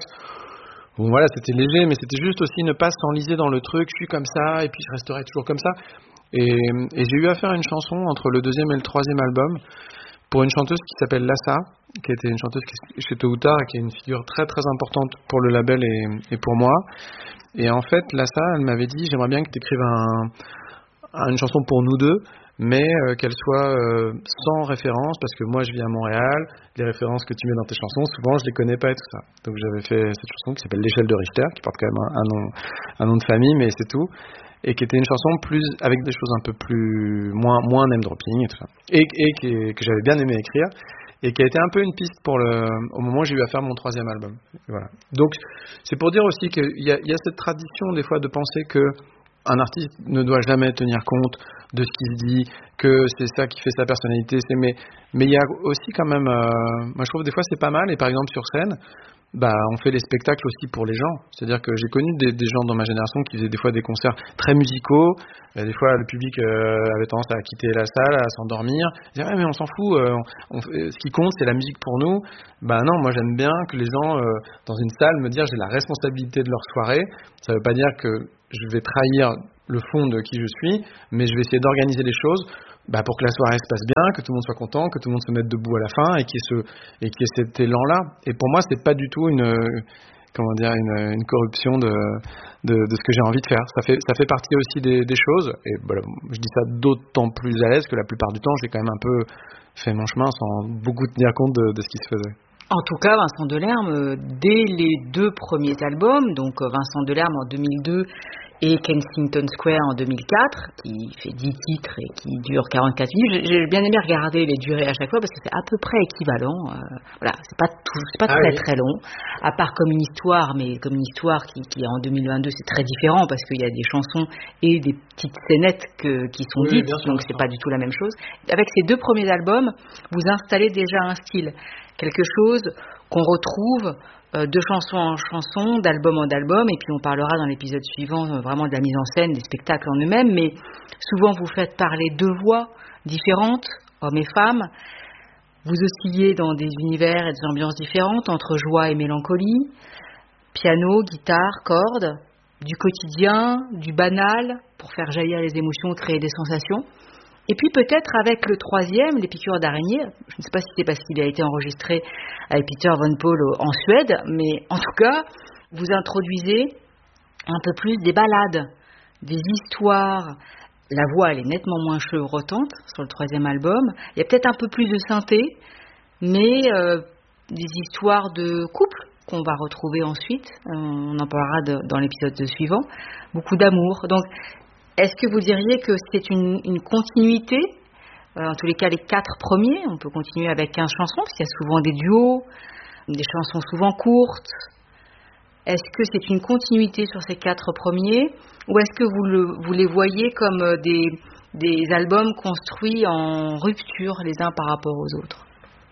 Bon voilà, c'était léger, mais c'était juste aussi ne pas s'enliser dans le truc, je suis comme ça, et puis je resterai toujours comme ça. Et, et j'ai eu à faire une chanson entre le deuxième et le troisième album pour une chanteuse qui s'appelle Lassa, qui était une chanteuse chez Tôt ou Tard et qui est une figure très très importante pour le label et, et pour moi. Et en fait, Lassa, elle m'avait dit, j'aimerais bien que tu écrives un, une chanson pour nous deux, mais euh, qu'elle soit euh, sans référence, parce que moi je vis à Montréal, les références que tu mets dans tes chansons, souvent je les connais pas et tout ça. Donc j'avais fait cette chanson qui s'appelle L'échelle de Richter, qui porte quand même un, un nom, un nom de famille, mais c'est tout, et qui était une chanson plus avec des choses un peu plus moins moins name dropping et tout ça, et, et qui, que j'avais bien aimé écrire. Et qui a été un peu une piste pour le, au moment où j'ai eu à faire mon troisième album. Voilà. Donc, c'est pour dire aussi qu'il y a, il y a cette tradition, des fois, de penser que un artiste ne doit jamais tenir compte de ce qu'il se dit, que c'est ça qui fait sa personnalité. C'est, mais, mais il y a aussi quand même, euh, moi je trouve des fois c'est pas mal, et par exemple sur scène, bah, on fait les spectacles aussi pour les gens. C'est-à-dire que j'ai connu des, des gens dans ma génération qui faisaient des fois des concerts très musicaux. Et des fois, le public euh, avait tendance à quitter la salle, à s'endormir. Ils disaient, ouais, mais on s'en fout. Euh, on, on, ce qui compte, c'est la musique pour nous. Bah non, moi j'aime bien que les gens, euh, dans une salle, me disent, j'ai la responsabilité de leur soirée. Ça veut pas dire que je vais trahir le fond de qui je suis, mais je vais essayer d'organiser les choses bah, pour que la soirée se passe bien, que tout le monde soit content, que tout le monde se mette debout à la fin et qu'il y ait, ce, et qu'il y ait cet élan-là. Et pour moi, c'est pas du tout une, comment dire, une, une corruption de, de, de ce que j'ai envie de faire. Ça fait, ça fait partie aussi des, des choses. Et voilà, je dis ça d'autant plus à l'aise que la plupart du temps, j'ai quand même un peu fait mon chemin sans beaucoup tenir compte de, de ce qui se faisait. En tout cas, Vincent Delerme, dès les deux premiers albums, donc Vincent Delerme en deux mille deux et Kensington Square en deux mille quatre, qui fait dix titres et qui dure quarante-quatre minutes. J'ai bien aimé regarder les durées à chaque fois parce que c'est à peu près équivalent. Euh, voilà, c'est pas tout, c'est pas ah très oui. très long, à part Comme une histoire, mais Comme une histoire qui, qui en deux mille vingt-deux c'est très différent parce qu'il y a des chansons et des petites scénettes que, qui sont oui, dites, sûr, donc c'est pas du tout la même chose. Avec ces deux premiers albums, vous installez déjà un style, quelque chose qu'on retrouve de chanson en chanson, d'album en album, et puis on parlera dans l'épisode suivant vraiment de la mise en scène, des spectacles en eux-mêmes, mais souvent vous faites parler deux voix différentes, hommes et femmes, vous oscillez dans des univers et des ambiances différentes, entre joie et mélancolie, piano, guitare, cordes, du quotidien, du banal, pour faire jaillir les émotions, créer des sensations. Et puis peut-être avec le troisième, Les piqûres d'araignée, je ne sais pas si c'est parce qu'il a été enregistré avec Peter Van Paul en Suède, mais en tout cas, vous introduisez un peu plus des ballades, des histoires. La voix, elle est nettement moins chevrotante sur le troisième album. Il y a peut-être un peu plus de synthé, mais euh, des histoires de couple qu'on va retrouver ensuite. On en parlera de, dans l'épisode suivant. Beaucoup d'amour. Donc, est-ce que vous diriez que c'est une, une continuité, euh, en tous les cas les quatre premiers, on peut continuer avec quinze chansons, parce qu'il y a souvent des duos, des chansons souvent courtes. Est-ce que c'est une continuité sur ces quatre premiers, ou est-ce que vous, le, vous les voyez comme des, des albums construits en rupture les uns par rapport aux autres ?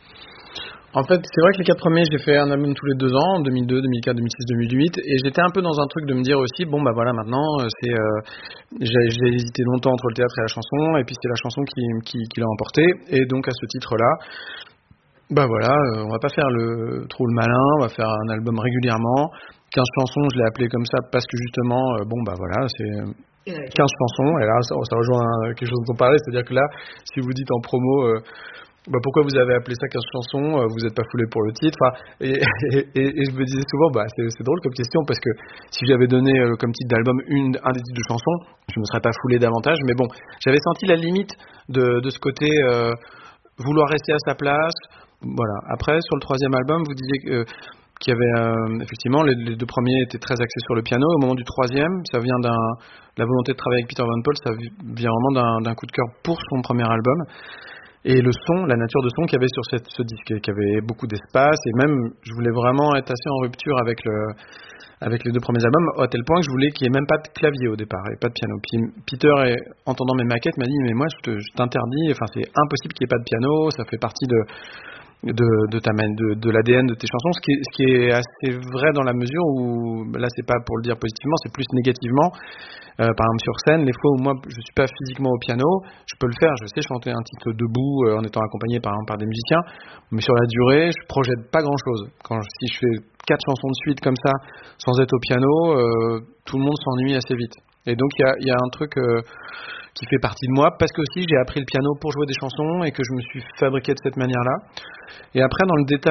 En fait, c'est vrai que les quatre premiers, j'ai fait un album tous les deux ans, deux mille deux, deux mille quatre, deux mille six, deux mille huit, et j'étais un peu dans un truc de me dire aussi, bon bah voilà, maintenant, c'est, euh, j'ai, j'ai hésité longtemps entre le théâtre et la chanson, et puis c'est la chanson qui, qui, qui l'a emporté, et donc à ce titre-là, bah voilà, euh, on va pas faire le trop le malin, on va faire un album régulièrement. quinze chansons, je l'ai appelé comme ça parce que justement, euh, bon bah voilà, c'est quinze chansons, et là ça, ça rejoint quelque chose dont on parlait, c'est-à-dire que là, si vous dites en promo, euh, bah pourquoi vous avez appelé ça quinze chansons, euh, vous n'êtes pas foulé pour le titre, enfin, et, et, et, et je me disais souvent, bah c'est, c'est drôle comme question, parce que si j'avais donné euh, comme titre d'album une, un des titres de chansons, je me serais pas foulé davantage, mais bon, j'avais senti la limite de, de ce côté euh, vouloir rester à sa place. Voilà. Après, sur le troisième album, vous disiez que, euh, qu'il y avait euh, effectivement les, les deux premiers étaient très axés sur le piano. Au moment du troisième, ça vient d'un la volonté de travailler avec Peter Van Paul, ça vient vraiment d'un, d'un coup de cœur pour son premier album. Et le son, la nature de son qu'il y avait sur cette, ce disque, qui avait beaucoup d'espace, et même je voulais vraiment être assez en rupture avec le avec les deux premiers albums, à tel point que je voulais qu'il n'y ait même pas de clavier au départ et pas de piano. Puis Peter, entendant mes maquettes, m'a dit mais moi je, te, je t'interdis, enfin c'est impossible qu'il n'y ait pas de piano, ça fait partie de de de ta de, de l'A D N de tes chansons, ce qui est, ce qui est assez vrai dans la mesure où là c'est pas pour le dire positivement, c'est plus négativement. Euh, par exemple sur scène, les fois où moi je suis pas physiquement au piano, je peux le faire, je sais chanter un titre debout euh, en étant accompagné par par des musiciens, mais sur la durée je projette pas grand chose. Quand si je fais quatre chansons de suite comme ça sans être au piano, euh, tout le monde s'ennuie assez vite. Et donc il y a il y a un truc euh, qui fait partie de moi, parce que aussi j'ai appris le piano pour jouer des chansons et que je me suis fabriqué de cette manière-là. Et après, dans le détail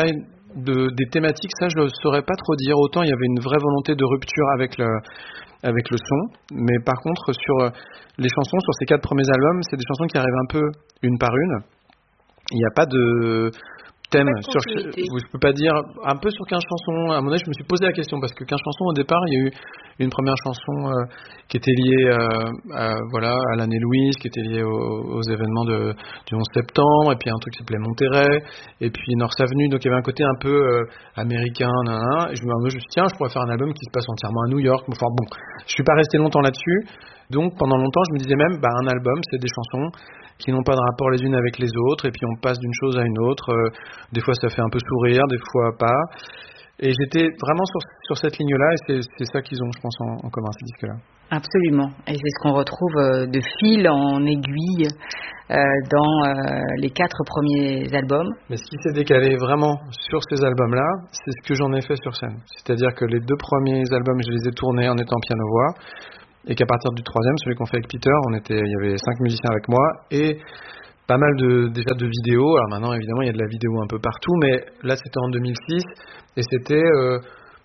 de, des thématiques, ça je ne saurais pas trop dire. Autant il y avait une vraie volonté de rupture avec le, avec le son, mais par contre sur les chansons, sur ces quatre premiers albums, c'est des chansons qui arrivent un peu une par une. Il n'y a pas de thème sur, je peux pas dire un peu sur quinze chansons. À un moment donné, je me suis posé la question parce que quinze chansons au départ, il y a eu une première chanson euh, qui était liée euh, à, voilà, à l'année Louise, qui était liée aux, aux événements de, du onze septembre, et puis un truc qui s'appelait Monterrey, et puis North Avenue, donc il y avait un côté un peu euh, américain, nan, nan, et je me suis dit tiens, je pourrais faire un album qui se passe entièrement à New York. Enfin bon, je suis pas resté longtemps là-dessus, donc pendant longtemps je me disais même, bah un album c'est des chansons qui n'ont pas de rapport les unes avec les autres, et puis on passe d'une chose à une autre, euh, des fois ça fait un peu sourire, des fois pas. Et j'étais vraiment sur, sur cette ligne-là, et c'est, c'est ça qu'ils ont, je pense, en, en commun, ces disques-là. Absolument. Et c'est ce qu'on retrouve de fil en aiguille euh, dans euh, les quatre premiers albums. Mais ce qui s'est décalé vraiment sur ces albums-là, c'est ce que j'en ai fait sur scène. C'est-à-dire que les deux premiers albums, je les ai tournés en étant piano-voix, et qu'à partir du troisième, celui qu'on fait avec Peter, on était, il y avait cinq musiciens avec moi, et pas mal de, déjà de vidéos. Alors maintenant, évidemment, il y a de la vidéo un peu partout, mais là, c'était en deux mille six, et c'était, euh,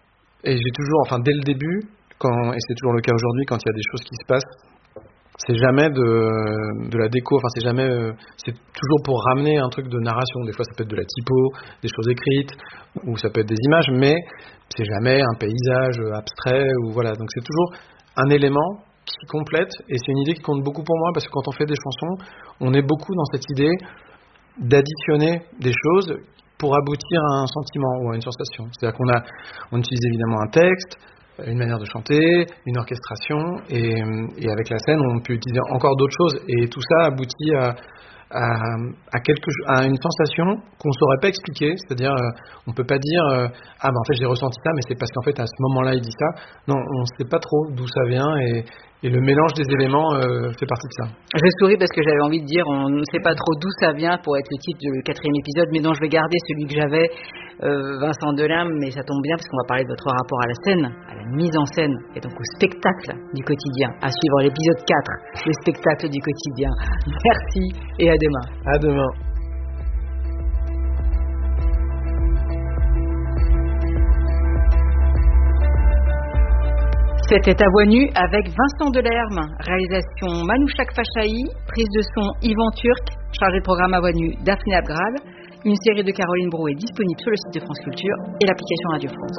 et j'ai toujours, enfin, dès le début, quand, et c'est toujours le cas aujourd'hui, quand il y a des choses qui se passent, c'est jamais de, de la déco, enfin, c'est jamais, euh, c'est toujours pour ramener un truc de narration. Des fois, ça peut être de la typo, des choses écrites, ou ça peut être des images, mais c'est jamais un paysage abstrait, ou voilà. Donc, c'est toujours un élément qui complète, et c'est une idée qui compte beaucoup pour moi, parce que quand on fait des chansons, on est beaucoup dans cette idée d'additionner des choses pour aboutir à un sentiment ou à une sensation. C'est-à-dire qu'on a, on utilise évidemment un texte, une manière de chanter, une orchestration, et, et avec la scène, on peut utiliser encore d'autres choses, et tout ça aboutit à, à, à, quelque, à une sensation qu'on ne saurait pas expliquer. C'est-à-dire, euh, on ne peut pas dire euh, ah ben en fait j'ai ressenti ça, mais c'est parce qu'en fait à ce moment-là il dit ça. Non, on ne sait pas trop d'où ça vient, et, et le mélange des éléments euh, fait partie de ça. Je souris parce que j'avais envie de dire on ne sait pas trop d'où ça vient pour être le titre du quatrième épisode, mais non, je vais garder celui que j'avais, euh, Vincent Delerme, mais ça tombe bien parce qu'on va parler de votre rapport à la scène, à la mise en scène, et donc au spectacle du quotidien. À suivre l'épisode quatre, le spectacle du quotidien. Merci et à demain. À demain. C'était À Voix Nue avec Vincent Delerme, réalisation Manouchak Fachaï, prise de son Yvan Turc, chargé de programme À Voix Nue Daphné Abgrad. Une série de Caroline Brou est disponible sur le site de France Culture et l'application Radio France.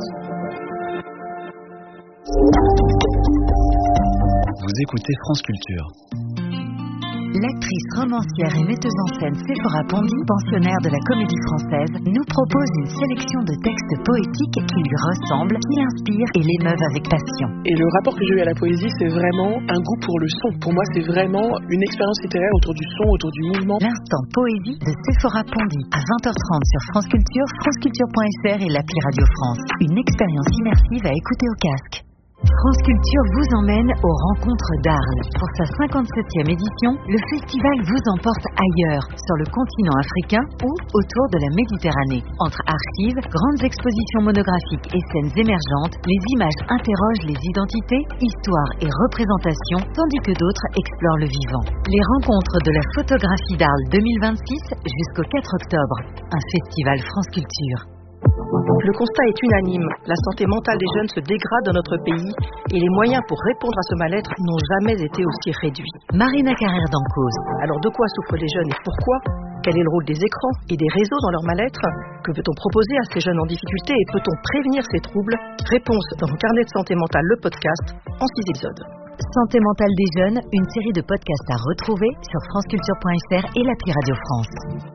Vous écoutez France Culture. L'actrice, romancière et metteuse en scène Séphora Pondy, pensionnaire de la Comédie Française, nous propose une sélection de textes poétiques qui lui ressemblent, qui l'inspirent et l'émeuvent avec passion. Et le rapport que j'ai eu à la poésie, c'est vraiment un goût pour le son. Pour moi, c'est vraiment une expérience littéraire autour du son, autour du mouvement. L'instant poésie de Séphora Pondy, à vingt heures trente sur France Culture, franceculture point f r et l'appli Radio France. Une expérience immersive à écouter au casque. France Culture vous emmène aux rencontres d'Arles. Pour sa cinquante-septième édition, le festival vous emporte ailleurs, sur le continent africain ou autour de la Méditerranée. Entre archives, grandes expositions monographiques et scènes émergentes, les images interrogent les identités, histoires et représentations, tandis que d'autres explorent le vivant. Les rencontres de la photographie d'Arles deux mille vingt-six jusqu'au quatre octobre. Un festival France Culture. Le constat est unanime. La santé mentale des jeunes se dégrade dans notre pays et les moyens pour répondre à ce mal-être n'ont jamais été aussi réduits. Marina Carrère d'Encause. Alors de quoi souffrent les jeunes et pourquoi ? Quel est le rôle des écrans et des réseaux dans leur mal-être ? Que peut-on proposer à ces jeunes en difficulté et peut-on prévenir ces troubles ? Réponse dans mon carnet de santé mentale, le podcast, en six épisodes. Santé mentale des jeunes, une série de podcasts à retrouver sur franceculture point f r et l'appli Radio France.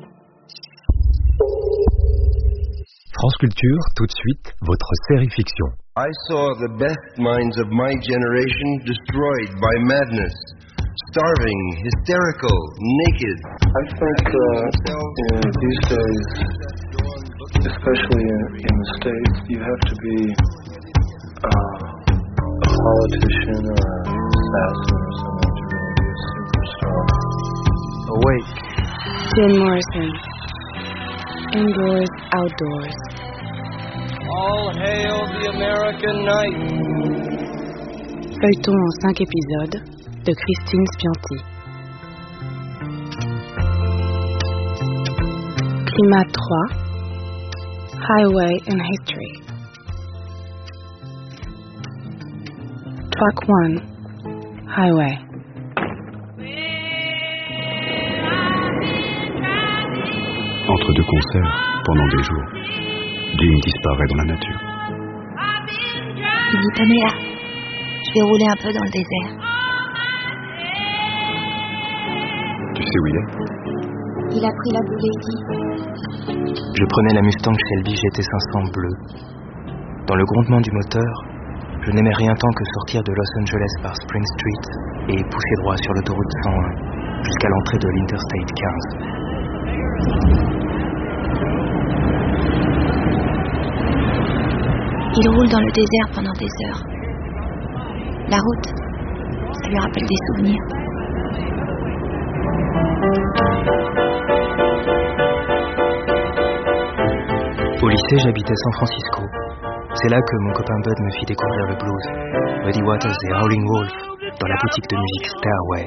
France Culture, tout de suite, votre série fiction. I saw the best minds of my generation destroyed by madness, starving, hysterical, naked. I think that uh, these days, especially in, in the States, you have to be uh, a politician or an assassin or something to really be a superstar. Awake. Jim Morrison. Indoors, outdoors. All hail the American night. Feuilleton en cinq épisodes de Christine Spianti. Climat trois. Highway and History. Track one, Highway. Entre deux concerts, pendant des jours, Jim disparaît dans la nature. Il dit Pamela, je vais rouler un peu dans le désert. Tu sais où il est? Il a pris la Blue Lady. Je prenais la Mustang Shelby G T cinq cents bleue. Dans le grondement du moteur, je n'aimais rien tant que sortir de Los Angeles par Spring Street et pousser droit sur l'autoroute cent un jusqu'à l'entrée de l'Interstate quinze. Il roule dans le désert pendant des heures. La route, ça lui rappelle des souvenirs. Au lycée, j'habitais San Francisco. C'est là que mon copain Bud me fit découvrir le blues. Muddy Waters et Howlin' Wolf dans la boutique de musique Stairway.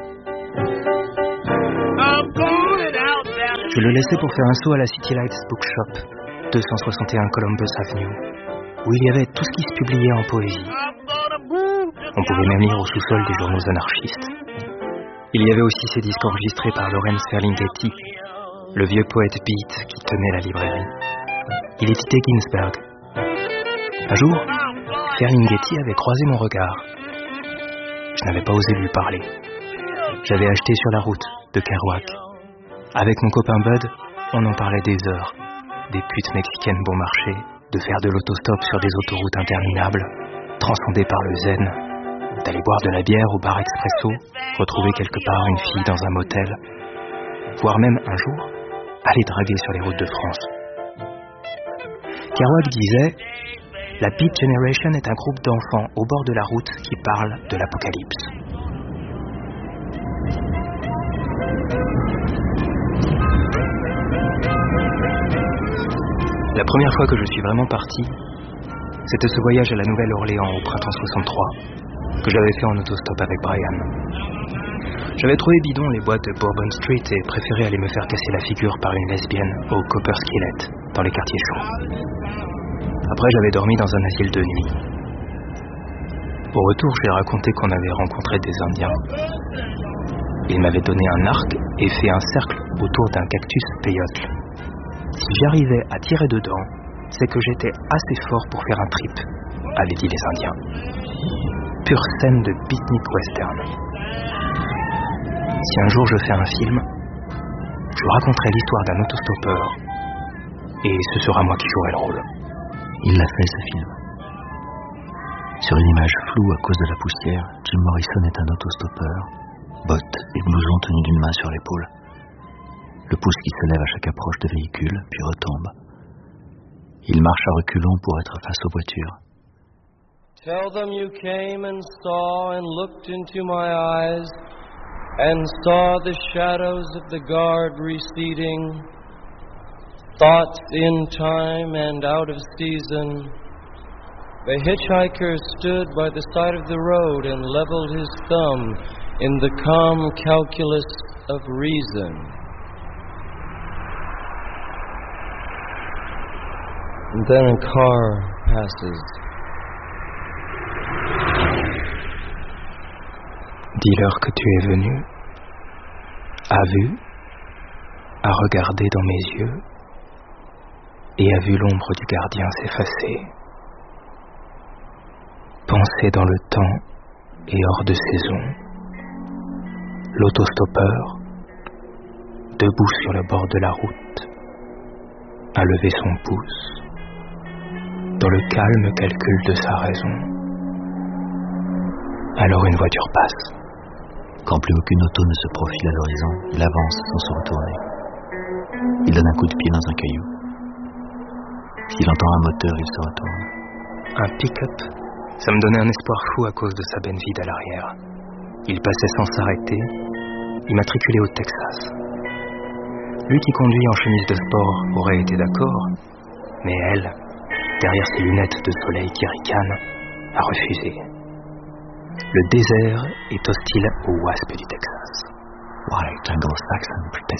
Je le laissais pour faire un saut à la City Lights Bookshop, deux cent soixante et un Columbus Avenue, où il y avait tout ce qui se publiait en poésie. On pouvait même lire au sous-sol des journaux anarchistes. Il y avait aussi ces disques enregistrés par Lawrence Ferlinghetti, le vieux poète beat qui tenait la librairie. Il éditait Ginsberg. Un jour, Ferlinghetti avait croisé mon regard. Je n'avais pas osé lui parler. J'avais acheté Sur la route de Kerouac. Avec mon copain Bud, on en parlait des heures. Des putes mexicaines bon marché, de faire de l'autostop sur des autoroutes interminables, transcendées par le zen, d'aller boire de la bière au bar expresso, retrouver quelque part une fille dans un motel, voire même un jour, aller draguer sur les routes de France. Kerouac disait « La Beat Generation est un groupe d'enfants au bord de la route qui parlent de l'apocalypse. » La première fois que je suis vraiment parti, c'était ce voyage à la Nouvelle-Orléans au printemps soixante-trois, que j'avais fait en autostop avec Brian. J'avais trouvé bidon les boîtes de Bourbon Street et préféré aller me faire casser la figure par une lesbienne au Copper Skillet, dans les quartiers chauds. Après, j'avais dormi dans un asile de nuit. Au retour, j'ai raconté qu'on avait rencontré des Indiens. Ils m'avaient donné un arc et fait un cercle autour d'un cactus péyotle. Si j'arrivais à tirer dedans, c'est que j'étais assez fort pour faire un trip, avaient dit les Indiens. Pure scène de beatnik western. Si un jour je fais un film, je raconterai l'histoire d'un autostoppeur et ce sera moi qui jouerai le rôle. Il l'a fait, ce film. Sur une image floue à cause de la poussière, Jim Morrison est un autostoppeur, bottes et blouson tenu d'une main sur l'épaule. Le pouce qui se lève à chaque approche de véhicule, puis retombe. Il marche à reculons pour être face aux voitures. Tell them you came and saw and looked into my eyes and saw the shadows of the guard receding, thoughts in time and out of season. The hitchhiker stood by the side of the road and leveled his thumb in the calm calculus of reason. And then a car passes. Dis-leur que tu es venu, a vu, a regardé dans mes yeux, et a vu l'ombre du gardien s'effacer. Pensé dans le temps et hors de saison, l'autostoppeur, debout sur le bord de la route, a levé son pouce, dans le calme calcul de sa raison. Alors une voiture passe. Quand plus aucune auto ne se profile à l'horizon, il avance sans se retourner. Il donne un coup de pied dans un caillou. S'il entend un moteur, il se retourne. Un pick-up, ça me donnait un espoir fou à cause de sa benne vide à l'arrière. Il passait sans s'arrêter, immatriculé au Texas. Lui qui conduit en chemise de sport aurait été d'accord, mais elle, derrière ses lunettes de soleil qui ricanent, a refusé. Le désert est hostile aux wasps du Texas. White Anglo-Saxon